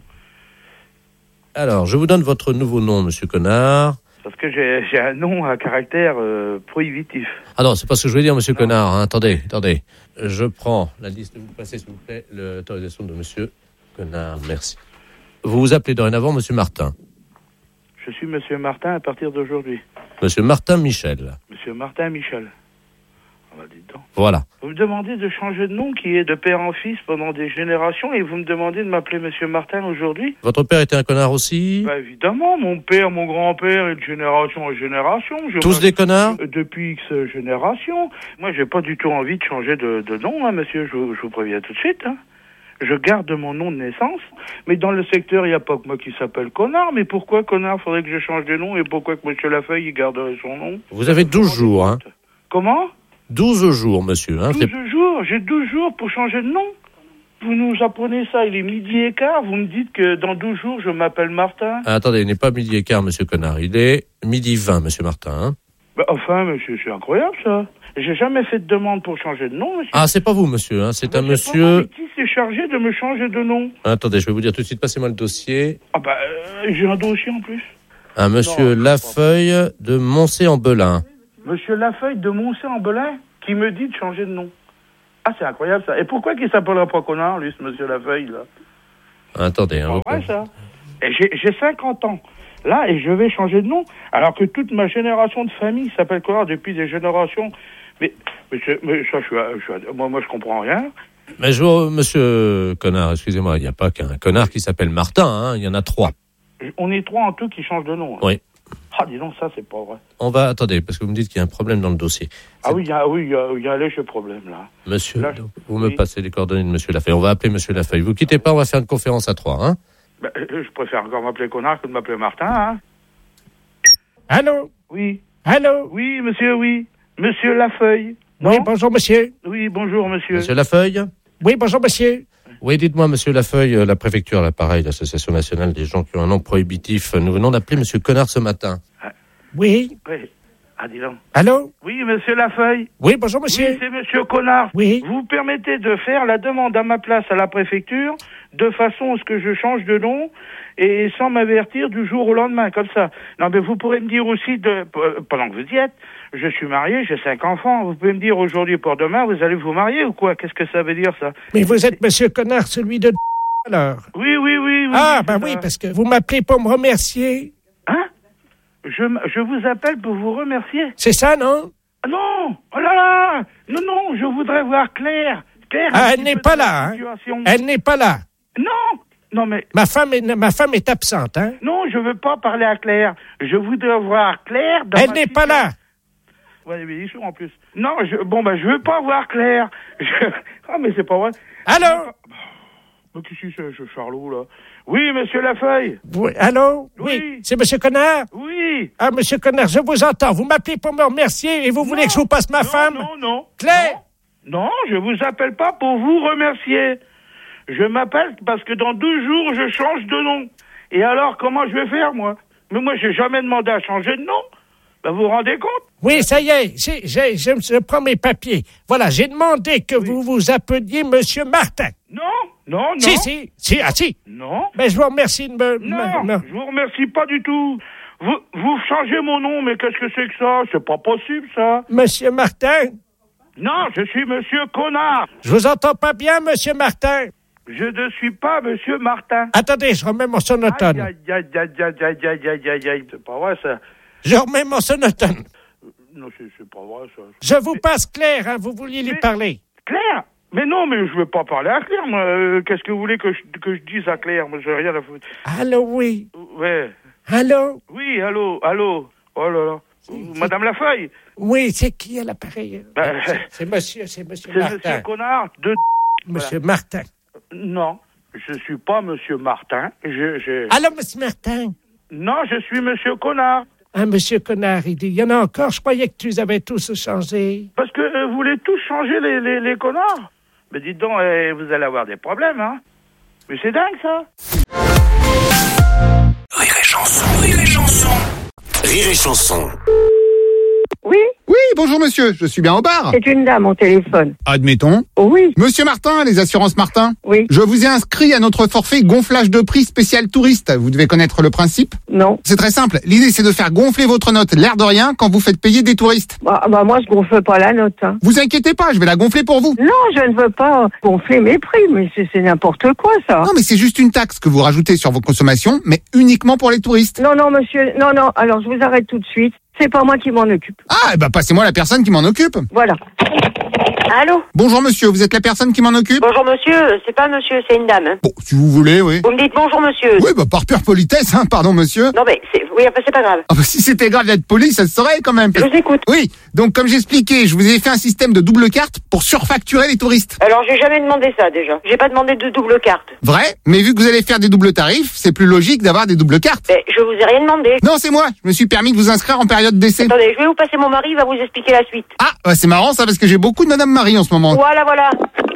Alors, je vous donne votre nouveau nom, monsieur Connard. Parce que j'ai j'ai un nom à caractère euh, prohibitif. Ah non, c'est pas ce que je voulais dire, monsieur Connard. Hein. Attendez, attendez. Je prends la liste. Vous passez, s'il vous plaît, l'autorisation de monsieur Connard. Merci. Vous vous appelez dorénavant monsieur Martin. Je suis monsieur Martin à partir d'aujourd'hui. Monsieur Martin Michel. Monsieur Martin Michel. Ah bah, dites donc. Voilà. Vous me demandez de changer de nom qui est de père en fils pendant des générations et vous me demandez de m'appeler Monsieur Martin aujourd'hui? Votre père était un connard aussi? Bah évidemment, mon père, mon grand-père et de génération en génération. Je Tous des connards? Depuis X générations. Moi, j'ai pas du tout envie de changer de, de nom, hein, monsieur, je, vous- je vous préviens tout de suite. Hein. Je garde mon nom de naissance, mais dans le secteur, il n'y a pas que moi qui s'appelle Connard. Mais pourquoi Connard faudrait que je change de nom et pourquoi que Monsieur Lafeuille, il garderait son nom? Vous avez douze jours, hein? Comment? douze jours, monsieur. Hein, c'est- douze jours, j'ai douze jours pour changer de nom. Vous nous apprenez ça, il est midi et quart, vous me dites que dans douze jours, je m'appelle Martin. Ah, attendez, il n'est pas midi et quart, monsieur Connard. Il est midi vingt, monsieur Martin. Hein. Bah, enfin, monsieur, c'est incroyable, ça. J'ai jamais fait de demande pour changer de nom, monsieur. Ah, c'est pas vous, monsieur. Hein. C'est un Mais monsieur... qui s'est chargé de me changer de nom? Attendez, je vais vous dire tout de suite. Passez-moi le dossier. Ah bah, euh, j'ai un dossier en plus. Un monsieur Lafeuille de Moncé-en-Belin. Monsieur Lafeuille de Moncé-en-Belin qui me dit de changer de nom. Ah, c'est incroyable, ça. Et pourquoi qu'il s'appellerait pas Connard, lui, ce monsieur Lafeuille, là? Attendez. Hein, C'est vrai, ça. Et j'ai, j'ai cinquante ans. Là, et je vais changer de nom, alors que toute ma génération de famille s'appelle Connard depuis des générations. Mais, mais, c'est- mais ça, je suis, à- je suis à- moi, moi, je comprends rien. Mais je vois, monsieur Connard, excusez-moi, il n'y a pas qu'un connard qui s'appelle Martin, hein. Il y en a trois. On est trois en tout qui changent de nom. hein. Oui. Ah, dis donc, ça, c'est pas vrai. On va... Attendez, parce que vous me dites qu'il y a un problème dans le dossier. Ah oui, il y a, oui, il y a, il y a un léger problème, là. Monsieur, Là, je- vous me passez les coordonnées de monsieur Lafeuille. On va appeler monsieur Lafeuille. Vous quittez pas, on va faire une conférence à trois, hein. Ben, euh, je préfère encore m'appeler Connard que de m'appeler Martin, hein. Allô? Oui. Allô? Oui, monsieur, oui. Monsieur Lafeuille. Oui, bonjour, monsieur. Oui, bonjour, monsieur. Monsieur Lafeuille? Oui, bonjour, monsieur. Oui, dites-moi, monsieur Lafeuille, euh, la préfecture, là, pareil, l'association nationale des gens qui ont un nom prohibitif. Nous venons d'appeler monsieur Connard ce matin. Oui. Oui. Ah, dis donc. Allô? Oui, monsieur Lafeuille. Oui, bonjour, monsieur. Oui, c'est monsieur Connard. Oui. Vous permettez de faire la demande à ma place à la préfecture de façon à ce que je change de nom et sans m'avertir du jour au lendemain, comme ça. Non, mais vous pourrez me dire aussi, de, p- pendant que vous y êtes, je suis marié, j'ai cinq enfants. Vous pouvez me dire aujourd'hui pour demain, vous allez vous marier ou quoi? Qu'est-ce que ça veut dire, ça? Mais vous êtes monsieur Connard, celui de alors. Oui, oui, oui. oui Ah, oui, ben c'est oui, ça. parce que vous m'appelez pour me remercier. Hein? Je, m- je vous appelle pour vous remercier. C'est ça, non? Ah non! Oh là là! Non, non, je voudrais voir Claire. Claire. Ah, un elle petit n'est peu pas de la là, hein? situation. Elle n'est pas là. Non! Non, mais. Ma femme est, ma femme est absente, hein? Non, je veux pas parler à Claire. Je voudrais voir Claire dans Elle ma n'est pas là. Ouais, mais ils sont en plus. Non, je, bon, bah, je veux pas voir Claire. Je... Ah, mais c'est pas vrai. Allô? Mais qu'est-ce que c'est, ce Charlot, là? Oui, monsieur Lafeuille. Oui, allô? Oui. Oui. C'est monsieur Connard? Oui. Ah, monsieur Connard, je vous entends. Vous m'appelez pour me remercier et vous voulez que je vous passe ma non, femme? Non, non. Claire? Non, non, je vous appelle pas pour vous remercier. Je m'appelle parce que dans douze jours, je change de nom. Et alors, comment je vais faire, moi? Mais moi, j'ai jamais demandé à changer de nom. Ben, vous vous rendez compte? Oui, ça y est, j'ai, j'ai, je, je prends mes papiers. Voilà, j'ai demandé que vous vous appeliez monsieur Martin. Non, non, non. Si, si, si, ah si. Non. Mais je vous remercie de me... Non, me- me- je vous remercie pas du tout. Vous, vous changez mon nom, mais qu'est-ce que c'est que ça? C'est pas possible, ça. Monsieur Martin? Non, je suis monsieur Connard. Je vous entends pas bien, monsieur Martin. Je ne suis pas monsieur Martin. Attendez, je remets mon sonotone. Aïe, aïe, aïe, aïe, aïe, aïe, aïe, aïe, aïe, aïe. C'est pas vrai, ça. Je remets mon sonotone. Non, c'est, c'est pas vrai, ça. Je vous passe Claire, hein, vous vouliez lui parler. Claire? Mais non, mais je veux pas parler à Claire, moi. Euh, qu'est-ce que vous voulez que je, que je dise à Claire? Moi, j'ai rien à foutre. Allô, oui. Ouais. Allô? Oui, allô, allô. Oh là là. Madame Lafeuille? Oui, c'est qui à l'appareil? Ben, c'est, c'est monsieur, c'est monsieur C'est Martin. monsieur Connard de... Monsieur Voilà. Martin. Non, je suis pas monsieur Martin. Je, je... Allô, monsieur Martin? Non, je suis monsieur Connard. Ah, monsieur Connard, il dit, il y en a encore, je croyais que tu les avais tous changés. Parce que euh, vous voulez tous changer les, les, les connards. Mais dites donc, euh, vous allez avoir des problèmes, hein. Mais c'est dingue, ça. Rire et chanson, rire et chanson. Rire et chanson. Oui, Oui, bonjour monsieur, je suis bien au bar. c'est une dame au téléphone. Admettons. Oui. Monsieur Martin, les assurances Martin. Oui. Je vous ai inscrit à notre forfait gonflage de prix spécial touriste. Vous devez connaître le principe. Non. C'est très simple. L'idée, c'est de faire gonfler votre note l'air de rien quand vous faites payer des touristes. Bah, bah moi, je gonfle pas la note. Hein. Vous inquiétez pas, je vais la gonfler pour vous. Non, je ne veux pas gonfler mes prix, mais c'est, c'est n'importe quoi, ça. Non, mais c'est juste une taxe que vous rajoutez sur vos consommations, mais uniquement pour les touristes. Non, non, monsieur, non, non, alors je vous arrête tout de suite. C'est pas moi qui m'en occupe. Ah, eh ben passez-moi la personne qui m'en occupe. Voilà. Allô? Bonjour monsieur, vous êtes la personne qui m'en occupe? Bonjour monsieur, c'est pas monsieur, c'est une dame. Bon, si vous voulez, oui. Vous me dites bonjour monsieur. Oui, bah par pure politesse, hein, pardon monsieur. Non mais, c'est, oui, enfin, c'est pas grave. Ah bah, si c'était grave d'être poli, ça se saurait quand même. Je vous écoute. Oui, donc comme j'expliquais, je vous ai fait un système de double carte pour surfacturer les touristes. Alors j'ai jamais demandé ça déjà. J'ai pas demandé de double carte. Vrai, mais vu que vous allez faire des doubles tarifs, c'est plus logique d'avoir des doubles cartes. Mais je vous ai rien demandé. Non, c'est moi, je me suis permis de vous inscrire en période d'essai. Attendez, je vais vous passer mon mari, il va vous expliquer la suite. Ah, bah, c'est marrant ça parce que j'ai beaucoup de Madame Marie en ce moment. Voilà, voilà.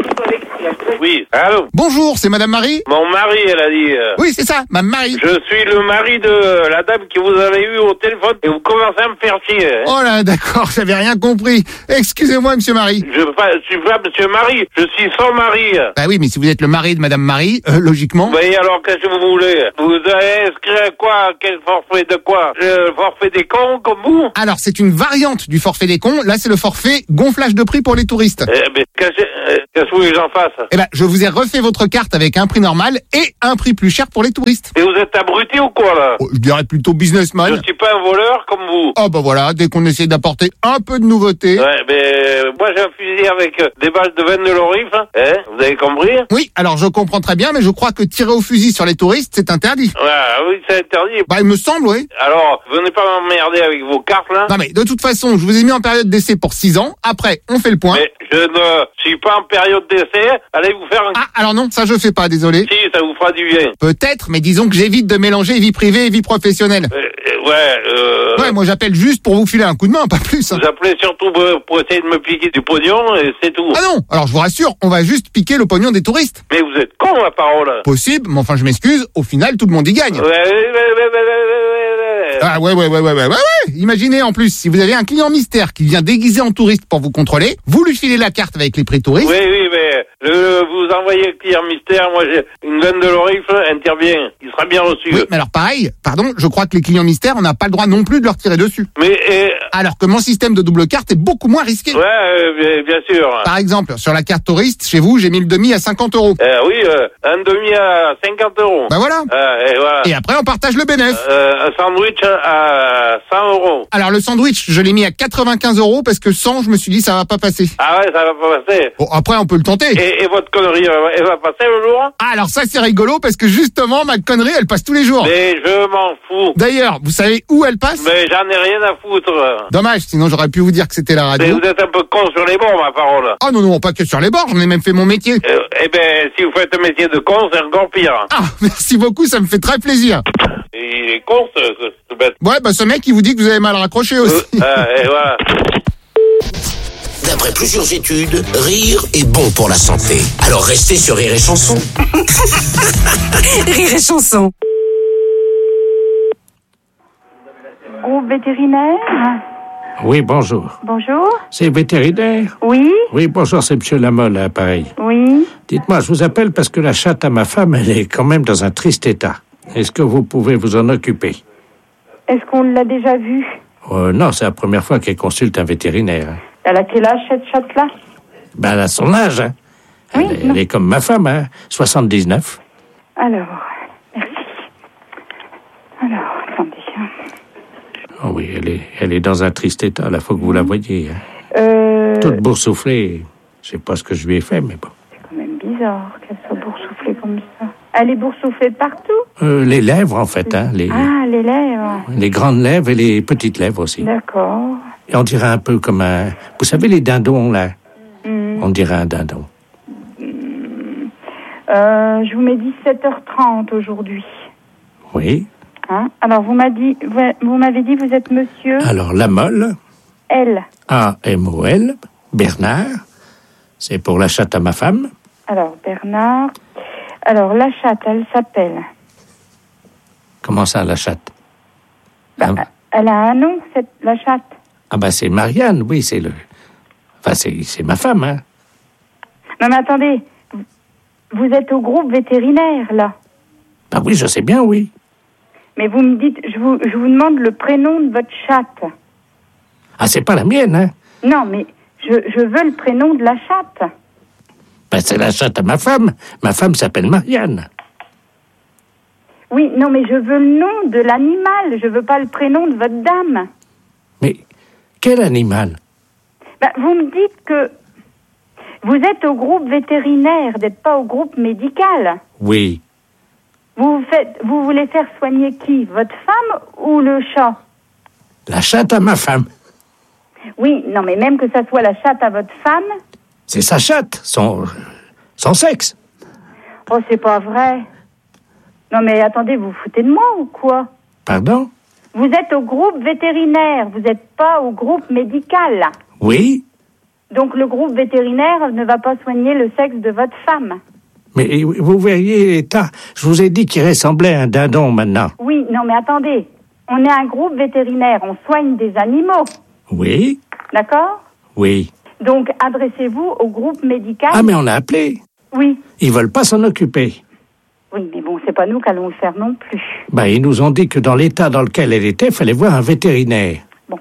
Oui, allô? Bonjour, c'est Madame Marie? Mon mari, elle a dit. Euh, oui, c'est ça, Madame Marie. Je suis le mari de la dame que vous avez eue au téléphone et vous commencez à me faire chier. Hein. Oh là, d'accord, j'avais rien compris. Excusez-moi, Monsieur Marie. Je, pas, je suis pas Monsieur Marie, je suis son mari. Bah oui, mais si vous êtes le mari de Madame Marie, euh, logiquement... Vous voyez, alors qu'est-ce que vous voulez? Vous avez inscrit à quoi? Quel forfait de quoi? Le forfait des cons, comme vous? Alors, c'est une variante du forfait des cons. Là, c'est le forfait gonflage de prix pour les touristes. Eh ben, qu'est-ce que vous voulez que j'en fasse? Eh ben, je vous ai refait votre carte avec un prix normal et un prix plus cher pour les touristes. Et vous êtes abruti ou quoi, là? Oh, je dirais plutôt businessman. Je suis pas un voleur comme vous. Oh, bah voilà, dès qu'on essaie d'apporter un peu de nouveauté. Ouais, mais moi, j'ai un fusil avec des balles de veine de l'orif, hein? Vous avez compris? Oui, alors je comprends très bien, mais je crois que tirer au fusil sur les touristes, c'est interdit. Ouais, oui, c'est interdit. Bah, il me semble, oui. Alors, venez pas m'emmerder avec vos cartes, là. Non, mais de toute façon, je vous ai mis en période d'essai pour six ans. Après, on fait le point. Mais je ne suis pas en période d'essai. Allez vous faire un... Ah, alors non, ça je fais pas, désolé. Si, ça vous fera du bien. Peut-être, mais disons que j'évite de mélanger vie privée et vie professionnelle. Euh, ouais, euh... Ouais, moi j'appelle juste pour vous filer un coup de main, pas plus. Vous appelez surtout pour essayer de me piquer du pognon et c'est tout. Ah non, alors je vous rassure, on va juste piquer le pognon des touristes. Mais vous êtes con, la parole. Possible, mais enfin je m'excuse, au final tout le monde y gagne. Ouais, ouais, ouais, ouais, ouais, ouais. Ah ouais, ouais, ouais, ouais, ouais, ouais, ouais. Imaginez en plus, si vous avez un client mystère qui vient déguisé en touriste pour vous contrôler, vous lui filez la carte avec les prix touristes. Oui, oui, mais le, vous envoyez le client mystère, moi j'ai une veine de l'orif, intervient, il sera bien reçu. Oui, mais alors pareil, pardon, je crois que les clients mystères, on n'a pas le droit non plus de leur tirer dessus. Mais et... Alors que mon système de double carte est beaucoup moins risqué. Ouais, euh, bien sûr. Par exemple, sur la carte touriste, chez vous, j'ai mis le demi à cinquante euros. Euh, oui, euh, un demi à cinquante euros. Bah voilà. Euh, et voilà. Et après, on partage le bénéfice. Euh, un sandwich à cent euros. Alors le sandwich, je l'ai mis à quatre-vingt-quinze euros parce que cent, je me suis dit, ça va pas passer. Ah ouais, ça va pas passer. Bon, après, on peut le tenter. Et, et votre connerie, elle va passer le jour? Ah, alors ça, c'est rigolo parce que justement, ma connerie, elle passe tous les jours. Mais je m'en fous. D'ailleurs, vous savez où elle passe? Mais j'en ai rien à foutre. Dommage, sinon j'aurais pu vous dire que c'était la radio. Mais vous êtes un peu con sur les bords, ma parole. Ah non, non, pas que sur les bords, j'en ai même fait mon métier. Euh, eh ben, si vous faites un métier de con, c'est encore pire. Ah, merci beaucoup, ça me fait très plaisir. Il est con, ce, ce, ce bête. Ouais, bah ce mec, il vous dit que vous avez mal raccroché aussi. Euh, euh, et voilà. D'après plusieurs études, rire est bon pour la santé. Alors restez sur Rire et Chanson. Rire et Chanson. Groupe vétérinaire. Oui, bonjour. Bonjour. C'est vétérinaire? Oui. Oui, bonjour, c'est Monsieur Lamolle, à l'appareil. Oui. Dites-moi, je vous appelle parce que la chatte à ma femme, elle est quand même dans un triste état. Est-ce que vous pouvez vous en occuper? Est-ce qu'on l'a déjà vue? euh, Non, c'est la première fois qu'elle consulte un vétérinaire. Elle a quel âge, cette chatte-là? Ben, elle a son âge, hein. Oui, elle, elle est comme ma femme, hein, soixante-dix-neuf. Alors, merci. Alors, attendez. Oh oui, elle est, elle est dans un triste état, là, faut que vous la voyiez. Hein. Euh... Toute boursouflée. Je sais pas ce que je lui ai fait, mais bon. C'est quand même bizarre qu'elle soit boursouflée comme ça. Elle est boursouflée de partout? Euh, les lèvres, en fait, hein. Les, Ah, les lèvres. les grandes lèvres et les petites lèvres aussi. D'accord. Et on dirait un peu comme un... Vous savez, les dindons, là? Mm. On dirait un dindon. Euh, je vous mets dix-sept heures trente aujourd'hui. Oui. Hein? Alors, vous m'avez dit, vous, vous m'avez dit, vous êtes monsieur Alors, Lamolle, L. A M O L, Bernard, c'est pour la chatte à ma femme. Alors, Bernard. Alors, la chatte, elle s'appelle... Comment ça, la chatte? Bah, ah, elle a un nom, cette, la chatte. ah ben, c'est Marianne, oui, c'est le... Enfin, c'est, c'est ma femme, hein. Non, mais attendez. Vous êtes au groupe vétérinaire, là. Ben oui, je sais bien, oui. Mais vous me dites, je vous, je vous demande le prénom de votre chatte. Ah, c'est pas la mienne, hein. Non, mais je, je veux le prénom de la chatte. Ben, c'est la chatte à ma femme. Ma femme s'appelle Marianne. Oui, non, mais je veux le nom de l'animal. Je veux pas le prénom de votre dame. Quel animal? Ben, vous me dites que vous êtes au groupe vétérinaire, vous n'êtes pas au groupe médical. Oui. Vous faites, vous voulez faire soigner qui? Votre femme ou le chat? La chatte à ma femme. Oui, non, mais même que ça soit la chatte à votre femme. C'est sa chatte, son, son sexe. Oh, c'est pas vrai. Non, mais attendez, vous vous foutez de moi ou quoi? Pardon? Vous êtes au groupe vétérinaire, vous n'êtes pas au groupe médical. Oui. Donc le groupe vétérinaire ne va pas soigner le sexe de votre femme. Mais vous verriez l'état. Je vous ai dit qu'il ressemblait à un dindon maintenant. Oui, non, mais attendez. On est un groupe vétérinaire, on soigne des animaux. Oui. D'accord? Oui. Donc adressez-vous au groupe médical. Ah, mais on a appelé. Oui. Ils veulent pas s'en occuper. Oui, mais bon, c'est pas nous qui allons le faire non plus. Ben, ils nous ont dit que dans l'état dans lequel elle était, il fallait voir un vétérinaire. Bon.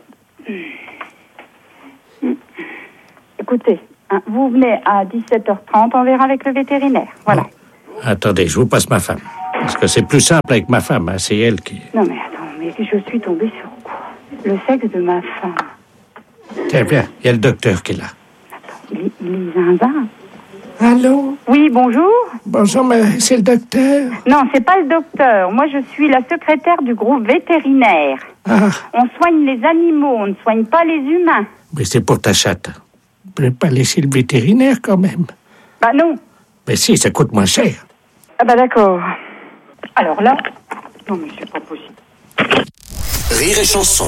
Écoutez, hein, vous venez à dix-sept heures trente, on verra avec le vétérinaire. Voilà. Attendez, je vous passe ma femme. Parce que c'est plus simple avec ma femme, hein, c'est elle qui... Non, mais attends, mais je suis tombée sur quoi? Le sexe de ma femme. Tiens, viens, il y a le docteur qui est là. Il est, il est zinzin. Allô? Oui, bonjour. Bonjour, mais c'est le docteur? Non, c'est pas le docteur. Moi, je suis la secrétaire du groupe vétérinaire. Ah. On soigne les animaux, on ne soigne pas les humains. Mais c'est pour ta chatte. Vous ne pouvez pas laisser le vétérinaire, quand même? Bah non. Mais si, ça coûte moins cher. Ah bah d'accord. Alors là... Non, mais c'est pas possible. Rire et chanson.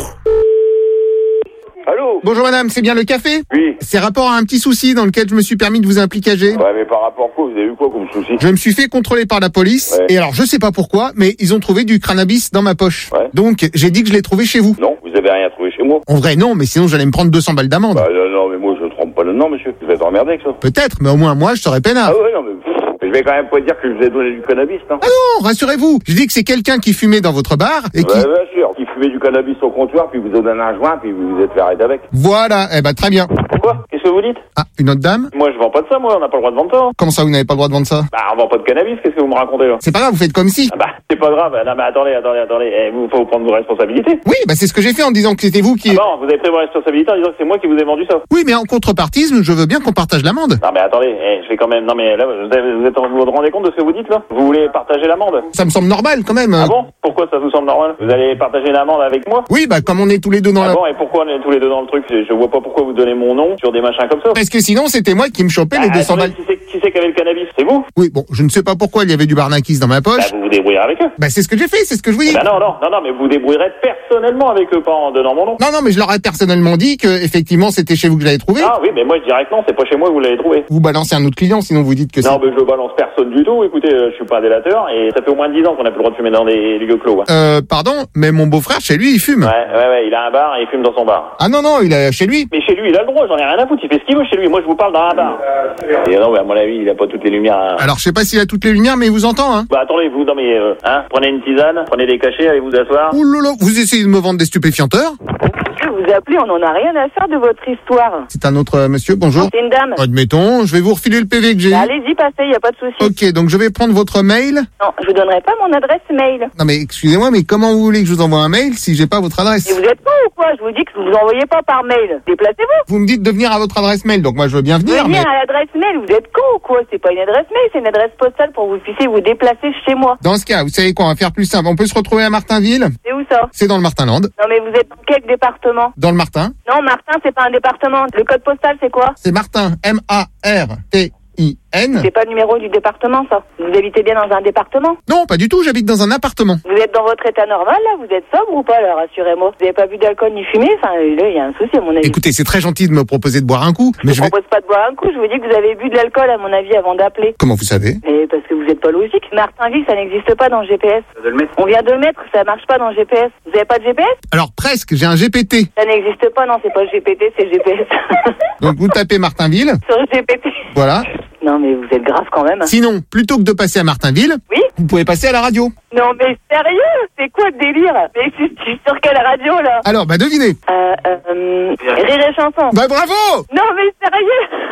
Allô? Bonjour madame, c'est bien le café? Oui. C'est rapport à un petit souci dans lequel je me suis permis de vous impliquer. Ouais, mais par rapport à quoi? Vous avez eu quoi comme souci? Je me suis fait contrôler par la police, Ouais. et alors je sais pas pourquoi, mais ils ont trouvé du cannabis dans ma poche. Ouais. Donc j'ai dit que je l'ai trouvé chez vous. Non, vous avez rien trouvé chez moi. En vrai non, mais sinon j'allais me prendre deux cents balles d'amende. Bah non, non, mais moi je ne trompe pas le nom, monsieur. Vous êtes emmerdé avec ça. Peut-être, mais au moins moi je serais peinard. Ah ouais, non, mais pff, je vais quand même pas dire que je vous ai donné du cannabis, non? Ah non, rassurez-vous, je dis que c'est quelqu'un qui fumait dans votre bar et qui... Ouais, bien sûr, qui fumait du cannabis au comptoir, puis vous a donné un joint, puis vous vous êtes fait arrêter avec. Voilà, eh ben très bien. Pourquoi? Qu'est-ce que vous dites? Ah, une autre dame? Moi je vends pas de ça, moi, on n'a pas le droit de vendre ça. Comment ça vous n'avez pas le droit de vendre ça? Bah, on vend pas de cannabis, qu'est-ce que vous me racontez là? C'est pas grave, vous faites comme si. Ah bah, c'est pas grave, non mais attendez, attendez, attendez, eh, vous faut prendre vos responsabilités. Oui, bah c'est ce que j'ai fait en disant que c'était vous qui... Ah bon, vous avez pris vos responsabilités en disant que c'est moi qui vous ai vendu ça. Oui, mais en contrepartie, je veux bien qu'on partage l'amende. Non mais attendez, eh, je vais quand même, non mais là, vous, avez- vous êtes, vous vous rendez compte de ce que vous dites là? Vous voulez partager l'amende? Ça me semble normal quand même. Ah bon? Pourquoi ça vous semble normal? Vous allez partager l'amende avec moi? Oui, bah comme on est tous les deux dans Ah la... bon, et pourquoi on est tous les deux dans le truc? Je vois pas pourquoi vous donnez mon nom sur des machins comme ça. Parce que sinon, c'était moi qui me chopais les Ah, deux cents attendez, balles. Qui c'est qui c'est qui avait le cannabis? C'est vous? Oui, bon, je ne sais pas pourquoi il y avait du barnaquis dans ma Bah, poche. vous vous débrouillerez avec eux. Bah c'est ce que j'ai fait, c'est ce que je vous dis. Bah non, non, non, non, mais vous vous débrouillerez personnellement avec eux, pas en donnant mon nom. Non, non, mais je leur ai personnellement dit que effectivement c'était chez vous que je l'avais trouvé. Ah oui, mais moi je dirais que non, c'est pas chez moi que vous l'avez trouvé. Vous balancez un autre client, sinon vous dites que c'est... Non, mais je balance personne du tout. Écoutez, euh, je suis pas un délateur et ça fait au moins dix ans qu'on a plus le droit de fumer dans des lieux clos. Hein. Euh, pardon, mais mon beau-frère, chez lui, il fume. Ouais, ouais, ouais, il a un bar et il fume dans son bar. Ah non, non, il est chez lui. Mais chez lui, il a le droit, j'en ai rien à foutre, il fait ce qu'il veut chez lui. Moi, je vous parle dans un bar. Et non, mais à mon avis, il a pas toutes les lumières. Hein. Alors, je sais pas s'il a toutes les lumières, mais il vous entend, hein. Bah, attendez, vous, non, mais, euh, hein, prenez une tisane, prenez des cachets, allez vous asseoir. Ouh là là, vous essayez de me vendre des stupéfianteurs? Vous appelez, on n'en a rien à faire de votre histoire. C'est un autre euh, monsieur, bonjour. C'est une dame. Admettons, je vais vous refiler le P V que j'ai. Bah, allez-y, passez, il n'y a pas de souci. Ok, donc je vais prendre votre mail. Non, je vous donnerai pas mon adresse mail. Non mais excusez-moi, mais comment vous voulez que je vous envoie un mail si j'ai pas votre adresse? Et vous êtes con ou quoi? Je vous dis que vous vous envoyez pas par mail. Déplacez-vous. Vous me dites de venir à votre adresse mail, donc moi je veux bien venir, Venir mais... à l'adresse mail, vous êtes con ou quoi? C'est pas une adresse mail, c'est une adresse postale pour que vous puissiez vous déplacer chez moi. Dans ce cas, vous savez quoi, on va faire plus simple. On peut se retrouver à Martinville. C'est où ça? C'est dans le Martinland. Non mais vous êtes dans quel département? Dans le Martin. Non, Martin, c'est pas un département. Le code postal, c'est quoi? C'est Martin, M A R T I N. C'est pas le numéro du département, ça. Vous habitez bien dans un département? Non, pas du tout, j'habite dans un appartement. Vous êtes dans votre état normal, là? Vous êtes sobre ou pas, là? Rassurez-moi. Vous avez pas bu d'alcool ni fumé? Enfin, là, il y a un souci, à mon avis. Écoutez, c'est très gentil de me proposer de boire un coup, mais Je je vous vais... propose pas de boire un coup, je vous dis que vous avez bu de l'alcool, à mon avis, avant d'appeler. Comment vous savez? Mais parce que vous êtes pas logique. Martinville, ça n'existe pas dans le G P S. De le mettre. On vient de le mettre, ça marche pas dans le G P S. Vous avez pas de G P S? Alors presque, j'ai un G P T. Ça n'existe pas, non, c'est pas le G P T, c'est le G P S. Donc vous tapez Martinville, Sur le G P T. voilà. Non, mais vous êtes grave quand même. Sinon, plutôt que de passer à Martinville, Oui? vous pouvez passer à la radio. Non, mais sérieux? C'est quoi le délire? Mais je suis sur quelle radio, là? Alors, bah devinez. Euh, euh, Rire et chanson. Bah bravo! Non, mais sérieux?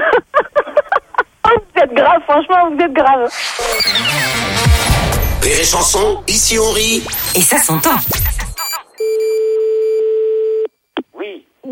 Oh, vous êtes grave, franchement, vous êtes grave. Rire et chanson, ici on rit. Et ça s'entend. Oui.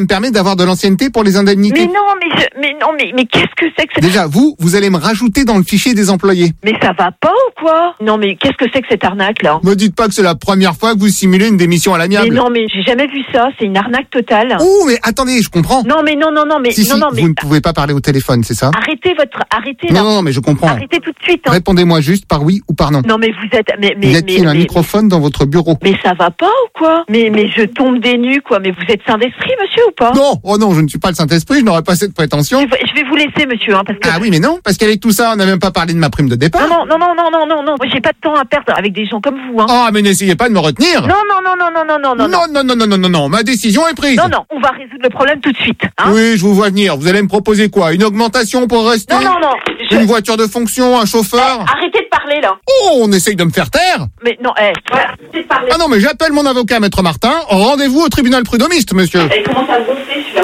me permet d'avoir de l'ancienneté pour les indemnités. Mais non, mais je, mais non, mais, mais qu'est-ce que c'est que c'est... Déjà, vous, vous allez me rajouter dans le fichier des employés. Mais ça va pas ou quoi? Non, mais qu'est-ce que c'est que cette arnaque, là? Me dites pas que c'est la première fois que vous simulez une démission à l'amiable. Mais non, mais j'ai jamais vu ça, c'est une arnaque totale. Oh, mais attendez, je comprends. Non, mais non, non, non, mais... Si, non, si, non, mais... vous ne pouvez pas parler au téléphone, c'est ça? Arrêtez votre... Arrêtez, là. Non, non, mais je comprends. Arrêtez tout de suite, hein. Répondez-moi juste par oui ou par non. Non, mais vous êtes... Mais, mais, y a-t-il mais, un mais, microphone dans votre bureau? Mais ça va pas ou quoi? Mais, mais je tombe des nues, quoi. Mais vous êtes saint d'esprit, monsieur, ou pas? Non, oh non, je ne suis pas le Saint-Esprit, je n'aurais pas cette prétention. Je vais, je vais vous laisser, monsieur, hein, parce que... Ah oui, mais non, parce qu'avec tout ça, on n'a même pas parlé de ma prime de départ. Non, non, non, non, non, non, non, moi j'ai pas de temps à perdre avec des gens comme vous, hein. Oh, mais n'essayez pas de me retenir. Non, non, non, non, non, non, non, non. Non, non, non, non, non, non, non, ma décision est prise. Non, non, on va résoudre le problème tout de suite, hein. Oui, je vous vois venir. Vous allez me proposer quoi? Une augmentation pour rester? Non, non, non. Je... Une voiture de fonction, un chauffeur? Eh, arrêtez de parler, là. Oh, on essaye de me faire taire? Mais non, eh, arrêtez de parler. Ah non, mais j'appelle mon avocat, Maître Martin. Rendez-vous au tribunal prud'homiste, monsieur. Elle commence à me gonfler, celui-là.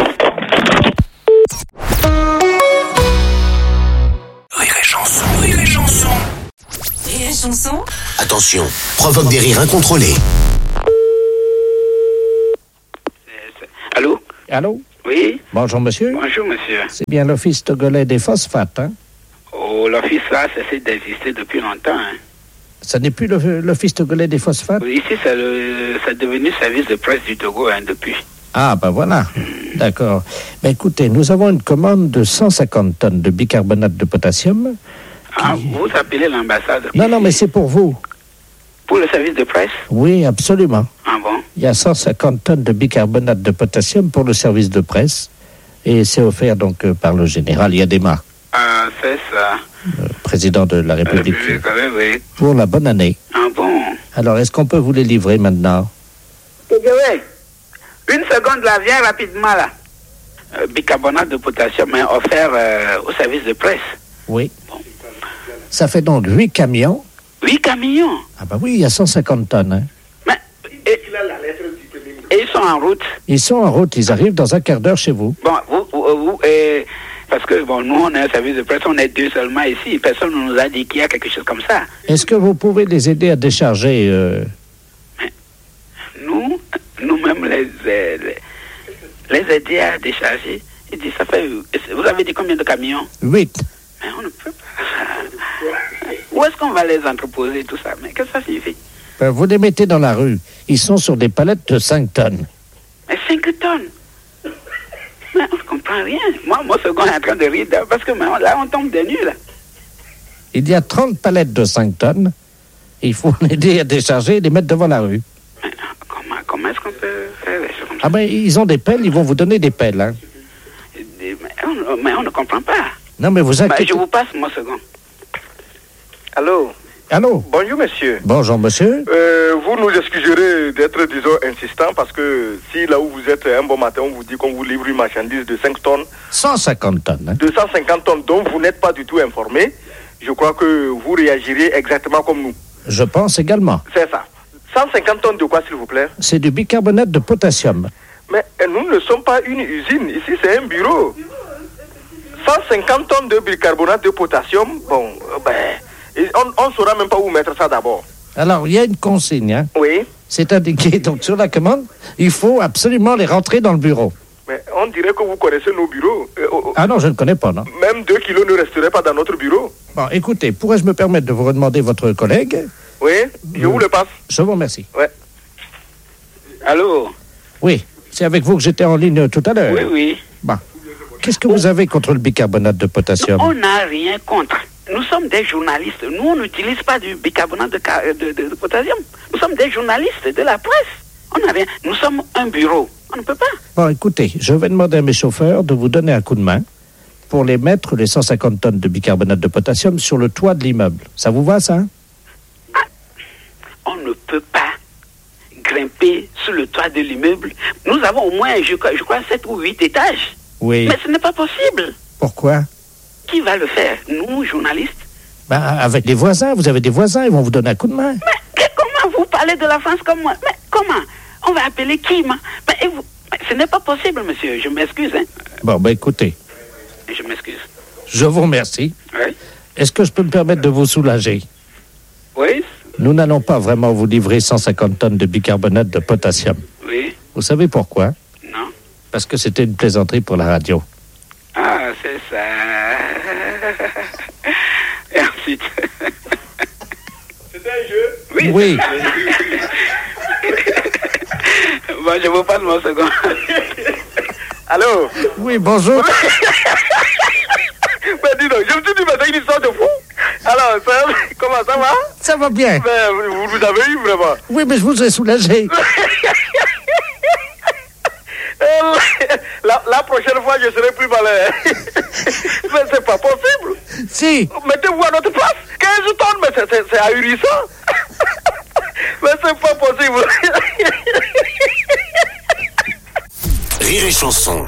Rire et chanson, rire et chanson. Rire et chanson. Attention, provoque des rires incontrôlés. Allô? Allô? Oui? Bonjour, monsieur. Bonjour, monsieur. C'est bien l'Office togolais des phosphates, hein? Oh, l'office là, ça cesse d'exister depuis longtemps, hein. Ça n'est plus le- l'Office togolais des phosphates? Oui, ici, c'est le- c'est devenu service de presse du Togo, hein, depuis. Ah, ben voilà. D'accord. Ben écoutez, nous avons une commande de cent cinquante tonnes de bicarbonate de potassium. Ah, vous appelez l'ambassade? Non, non, mais c'est pour vous. Pour le service de presse? Oui, absolument. Ah bon? Il y a cent cinquante tonnes de bicarbonate de potassium pour le service de presse. Et c'est offert donc euh, par le général Yadema, Ah, c'est ça. président de la République, Oui, quand même, oui. pour la bonne année. Ah bon? Alors, est-ce qu'on peut vous les livrer maintenant? Oui. Une seconde, là, viens rapidement, là. Euh, bicarbonate de potassium est offert euh, au service de presse. Oui. Ça fait donc huit camions. Huit camions? Ah ben oui, il y a cent cinquante tonnes. Hein. Et, et ils sont en route. Ils sont en route, ils arrivent dans un quart d'heure chez vous. Bon, vous, vous, vous euh, parce que bon, nous, on est un service de presse, on est deux seulement ici. Personne ne nous a dit qu'il y a quelque chose comme ça. Est-ce que vous pouvez les aider à décharger euh... Nous, nous-mêmes, les, les, les aider à décharger. Il dit, ça fait... Vous avez dit combien de camions? Huit. Mais on ne peut pas. Où est-ce qu'on va les entreposer, tout ça? Mais qu'est-ce que ça signifie? Ben, vous les mettez dans la rue. Ils sont sur des palettes de cinq tonnes. Mais cinq tonnes? Mais on ne comprend rien. Moi, mon second est en train de rire, parce que mais on- là, on tombe des nues, là. Il y a trente palettes de cinq tonnes. Il faut l'aider à décharger et les mettre devant la rue. Comment, comment est-ce qu'on peut faire des choses comme ça? Ah ben, ils ont des pelles, ils vont vous donner des pelles. Hein. Mais on, mais on ne comprend pas. Non, mais vous Bah, inquiétez... je vous passe mon second. Allô? Allô? Bonjour, monsieur. Bonjour, monsieur. Euh, vous nous excuserez d'être, disons, insistant parce que si là où vous êtes un bon matin, on vous dit qu'on vous livre une marchandise de cinq tonnes, cent cinquante tonnes. Hein. de cent cinquante tonnes dont vous n'êtes pas du tout informé, je crois que vous réagirez exactement comme nous. Je pense également. C'est ça. cent cinquante tonnes de quoi, s'il vous plaît? C'est du bicarbonate de potassium. Mais euh, nous ne sommes pas une usine. Ici, c'est un bureau. cent cinquante tonnes de bicarbonate de potassium, bon, euh, ben, et on ne saura même pas où mettre ça d'abord. Alors, il y a une consigne. Hein. Oui. C'est indiqué donc sur la commande. Il faut absolument les rentrer dans le bureau. Mais on dirait que vous connaissez nos bureaux. Euh, oh, oh, Ah non, je ne connais pas, non. même deux kilos ne resteraient pas dans notre bureau. Bon, écoutez, pourrais-je me permettre de vous redemander votre collègue? Oui, je vous le passe. Je vous remercie. Ouais. Allô? Oui, c'est avec vous que j'étais en ligne tout à l'heure. Oui, oui. Bon. Qu'est-ce que vous avez contre le bicarbonate de potassium? On n'a rien contre. Nous sommes des journalistes. Nous, on n'utilise pas du bicarbonate de, ca- de, de- de potassium. Nous sommes des journalistes de la presse. On n'a rien. Nous sommes un bureau. On ne peut pas. Bon, écoutez, je vais demander à mes chauffeurs de vous donner un coup de main pour les mettre, les cent cinquante tonnes de bicarbonate de potassium, sur le toit de l'immeuble. Ça vous va, ça? Hein? On ne peut pas grimper sur le toit de l'immeuble. Nous avons au moins, je, crois- je crois, sept ou huit étages. Oui. Mais ce n'est pas possible. Pourquoi? Qui va le faire? Nous, journalistes? Ben, avec les voisins, vous avez des voisins, ils vont vous donner un coup de main. Mais comment vous parlez de la France comme moi? Mais comment? On va appeler qui, moi? Mais, et vous- mais ce n'est pas possible, monsieur. Je m'excuse, hein. Bon, ben écoutez, Je m'excuse. je vous remercie. Oui? Est-ce que je peux me permettre de vous soulager? Oui? Nous n'allons pas vraiment vous livrer cent cinquante tonnes de bicarbonate de potassium. Oui? Vous savez pourquoi? Non? parce que c'était une plaisanterie pour la radio. Ah, c'est ça. Et ensuite... C'était un jeu? Oui. Oui. Bon, je vous passe mon second. Allô? Oui, bonjour. Ben dis donc, je me suis dit, mais c'est une histoire de fou. Alors, ça, comment ça va? Ça va bien. Ben, vous, vous avez eu vraiment. Oui, mais je vous ai soulagé. La, la prochaine fois, je serai plus malin. Mais c'est pas possible. Si. Mettez-vous à notre place. quinze tonnes, mais c'est, c'est, c'est ahurissant. Mais c'est pas possible. Rire et chanson.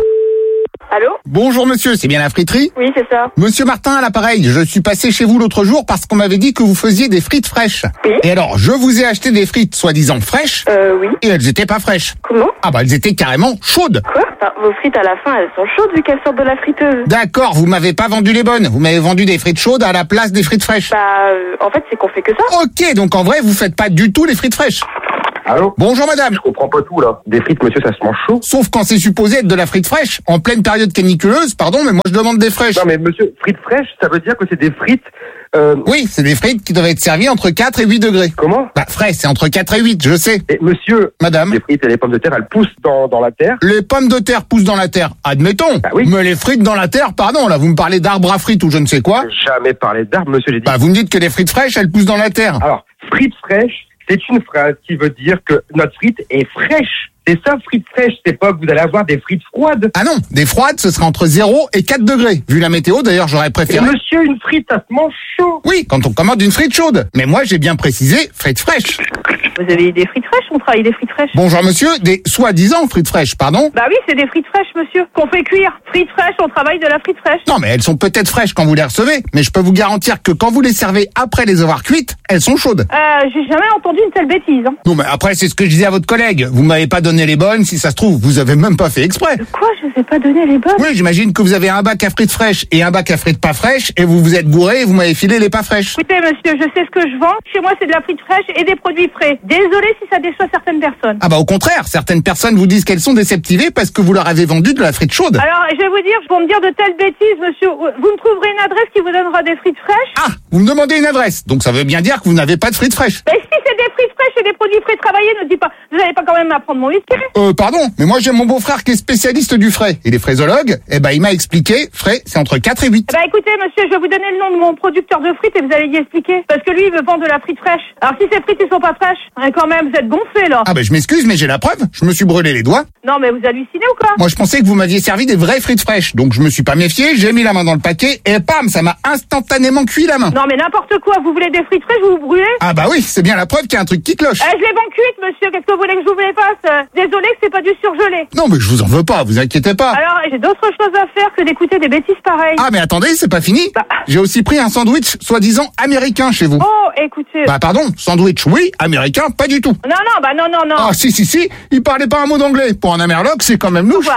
Allô? Bonjour monsieur, c'est bien la friterie? Oui, c'est ça. Monsieur Martin à l'appareil, je suis passé chez vous l'autre jour parce qu'on m'avait dit que vous faisiez des frites fraîches. Oui. Et alors, je vous ai acheté des frites soi-disant fraîches. Euh, oui. Et elles étaient pas fraîches. Comment? Ah bah elles étaient carrément chaudes. Quoi? Enfin, vos frites à la fin, elles sont chaudes vu qu'elles sortent de la friteuse. D'accord, vous m'avez pas vendu les bonnes. Vous m'avez vendu des frites chaudes à la place des frites fraîches. Bah, euh, en fait, c'est qu'on fait que ça. Ok, donc en vrai, vous faites pas du tout les frites fraîches. Allô? Bonjour madame. Je comprends pas tout, là. Des frites, monsieur, ça se mange chaud? Sauf quand c'est supposé être de la frite fraîche. En pleine période caniculeuse, pardon, mais moi je demande des fraîches. Non, mais monsieur, frites fraîches, ça veut dire que c'est des frites... Euh... Oui, c'est des frites qui doivent être servies entre quatre et huit degrés. Comment? Bah, frais, c'est entre quatre et huit, je sais. Et monsieur... Madame. Les frites et les pommes de terre, elles poussent dans, dans la terre? Les pommes de terre poussent dans la terre, admettons. Bah oui. Mais les frites dans la terre, pardon, là, vous me parlez d'arbres à frites ou je ne sais quoi. J'ai jamais parlé d'arbres, monsieur, j'ai dit... Bah, vous me dites que les frites fraîches, elles poussent dans la terre. Alors, frites fraîches, c'est une phrase qui veut dire que notre frite est fraîche. C'est ça, frites fraîches, c'est pas que vous allez avoir des frites froides. Ah non, des froides, ce sera entre zéro et quatre degrés. Vu la météo, d'ailleurs, j'aurais Et préféré... monsieur, une frite, ça se mange chaud. Oui, quand on commande une frite chaude. Mais moi, j'ai bien précisé frites fraîches. Vous avez des frites fraîches? On travaille des frites fraîches. Bonjour monsieur, des soi-disant frites fraîches, pardon? Bah oui, c'est des frites fraîches, monsieur, qu'on fait cuire. Frites fraîches, on travaille de la frite fraîche. Non, mais elles sont peut-être fraîches quand vous les recevez, mais je peux vous garantir que quand vous les servez après les avoir cuites, elles sont chaudes. Euh, j'ai jamais entendu une telle bêtise. Hein. Non, mais après, c'est ce que je disais à votre collègue. Vous m'avez pas donné les bonnes, si ça se trouve, vous avez même pas fait exprès. Quoi? Je vous ai pas donné les bonnes? Oui, j'imagine que vous avez un bac à frites fraîches et un bac à frites pas fraîches, et vous vous êtes gouré et vous m'avez filé les pas fraîches. Écoutez, monsieur, je sais ce que je vends. Chez moi, c'est de la frite fraîche et des produits frais. Désolé si ça déçoit certaines personnes. Ah bah au contraire, certaines personnes vous disent qu'elles sont déceptivées parce que vous leur avez vendu de la frite chaude. Alors, je vais vous dire, pour me dire de telles bêtises, monsieur, vous me trouverez une adresse qui vous donnera des frites fraîches. Ah, vous me demandez une adresse, donc ça veut bien dire que vous n'avez pas de frites fraîches. Mais si c'est des frites fraîches et des produits frais travaillés, ne dis pas, vous n'allez pas quand même m'apprendre mon whisky. Euh, pardon, mais moi j'ai mon beau-frère qui est spécialiste du frais. Il est fraisologue, et ben il m'a expliqué, frais, c'est entre quatre et huit. Bah écoutez, monsieur, je vais vous donner le nom de mon producteur de frites et vous allez y expliquer. Parce que lui, il veut vendre de la frite fraîche. Alors si ces frites, ils sont pas fraîches, hein, quand même, vous êtes gonflés, là. Ah ben je m'excuse, mais j'ai la preuve, je me suis brûlé les doigts. Non, mais vous hallucinez ou quoi? Moi je pensais que vous m'aviez servi des vraies frites fraîches, donc je me suis pas méfié, j'ai mis la main dans le paquet, et pam, ça m'a instantanément cuit la main. Non, mais n'importe quoi, vous voulez des frites fraîches, vous vous brûlez? Ah bah oui, c'est bien la preuve qu'il y a un truc qui cloche. Euh, je les vends cuites, monsieur, qu'est-ce que vous voulez que je vous les fasse? Euh, Désolé que c'est pas du surgelé. Non mais je vous en veux pas, vous inquiétez pas. Alors, j'ai d'autres choses à faire que d'écouter des bêtises pareilles. Ah mais attendez, c'est pas fini. Bah. J'ai aussi pris un sandwich soi-disant américain chez vous. Oh, écoutez. Bah pardon, sandwich oui, américain pas du tout. Non, non, bah non, non, non. Ah si, si, si, il parlait pas un mot d'anglais. Pour un amerloc, c'est quand même louche.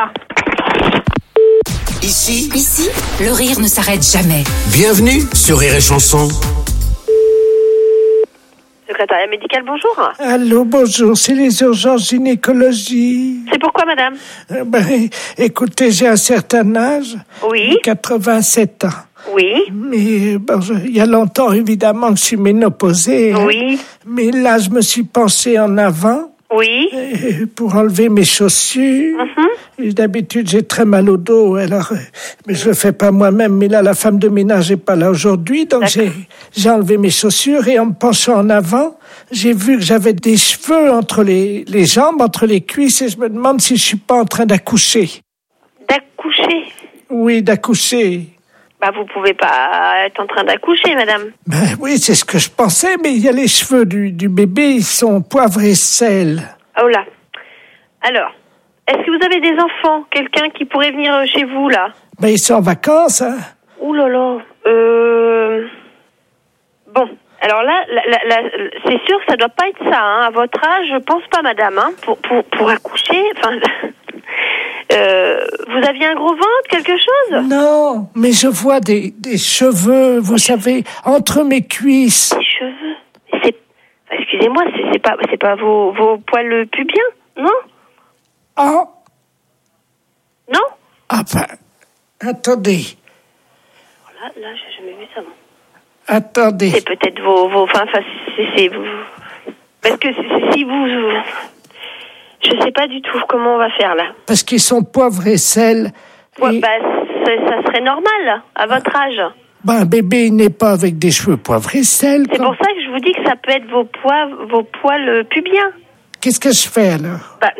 Ici, Ici, le rire ne s'arrête jamais. bienvenue sur Rire et Chanson. Secrétariat médical, bonjour. Allô, bonjour, c'est les urgences gynécologie. C'est pourquoi, madame? Euh, ben, écoutez, j'ai un certain âge. Oui. quatre-vingt-sept ans. Oui. Mais bon, je- il y a longtemps, évidemment, que je suis ménopausée. hein. Oui. Mais là, je me suis penchée en avant. Oui. euh, Pour enlever mes chaussures. Mhm. Et d'habitude, j'ai très mal au dos, alors, euh, mais je le fais pas moi-même. Mais là, la femme de ménage est pas là aujourd'hui, donc j'ai, j'ai enlevé mes chaussures et en me penchant en avant, j'ai vu que j'avais des cheveux entre les, les jambes, entre les cuisses, et je me demande si je suis pas en train d'accoucher. D'accoucher? Oui, d'accoucher. Bah, vous pouvez pas être en train d'accoucher, madame. Ben oui, c'est ce que je pensais, mais il y a les cheveux du, du bébé, ils sont poivre et sel. Oh là. Alors, est-ce que vous avez des enfants? Quelqu'un qui pourrait venir euh, chez vous, là? Ben ils sont en vacances, hein. Ouh là là. Euh... Bon. Alors là, la, la, la, c'est sûr que ça doit pas être ça, hein. À votre âge, je pense pas, madame, hein. Pour, pour, pour accoucher, enfin... Euh, vous aviez un gros ventre, quelque chose? Non, mais je vois des, des cheveux, vous savez, entre mes cuisses. Des cheveux? C'est... Excusez-moi, c'est, c'est pas, c'est pas vos, vos poils pubiens, non? Ah, Non? Ah ben, attendez, Là, là, j'ai jamais vu ça. moi. attendez. C'est peut-être vos, vos, enfin, enfin, c'est, c'est vous. Parce que si si vous, je sais pas du tout comment on va faire là. Parce qu'ils sont poivre et sel. Ouais, et- bah, c'est- ça serait normal à votre âge. Ben, un bébé, il n'est pas avec des cheveux poivre et sel. C'est quand- pour ça que je vous dis que ça peut être vos poils, vos poils euh, pubiens. Qu'est-ce que je fais alors? Bah,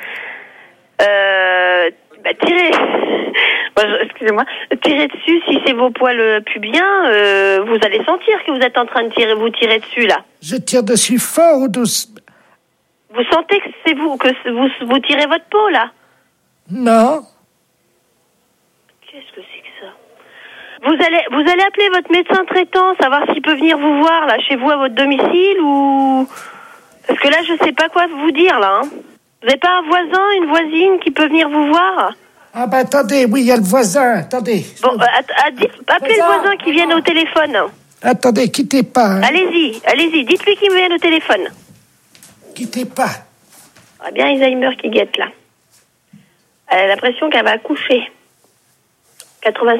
euh, bah tirez. Bah, je- excusez-moi. Tirez dessus. Si c'est vos poils euh, pubiens, euh, vous allez sentir que vous êtes en train de tirer, vous tirer dessus là. Je tire dessus fort ou doucement? Vous sentez que c'est vous que c'est- vous vous tirez votre peau là. Non. Qu'est-ce que c'est que ça? Vous allez, vous allez appeler votre médecin traitant, savoir s'il peut venir vous voir là, chez vous à votre domicile ou parce que là je sais pas quoi vous dire là. Hein. Vous n'avez pas un voisin, une voisine qui peut venir vous voir? Ah ben attendez, oui, il y a le voisin, attendez. Bon, euh, att- att- dites- appelez le voisin qui vienne au téléphone. Attendez, quittez pas. Hein. Allez-y, allez-y, dites-lui qu'il vienne au téléphone. Quittez pas. Ah bien Alzheimer qui guette là. Elle a l'impression qu'elle va accoucher. quatre-vingt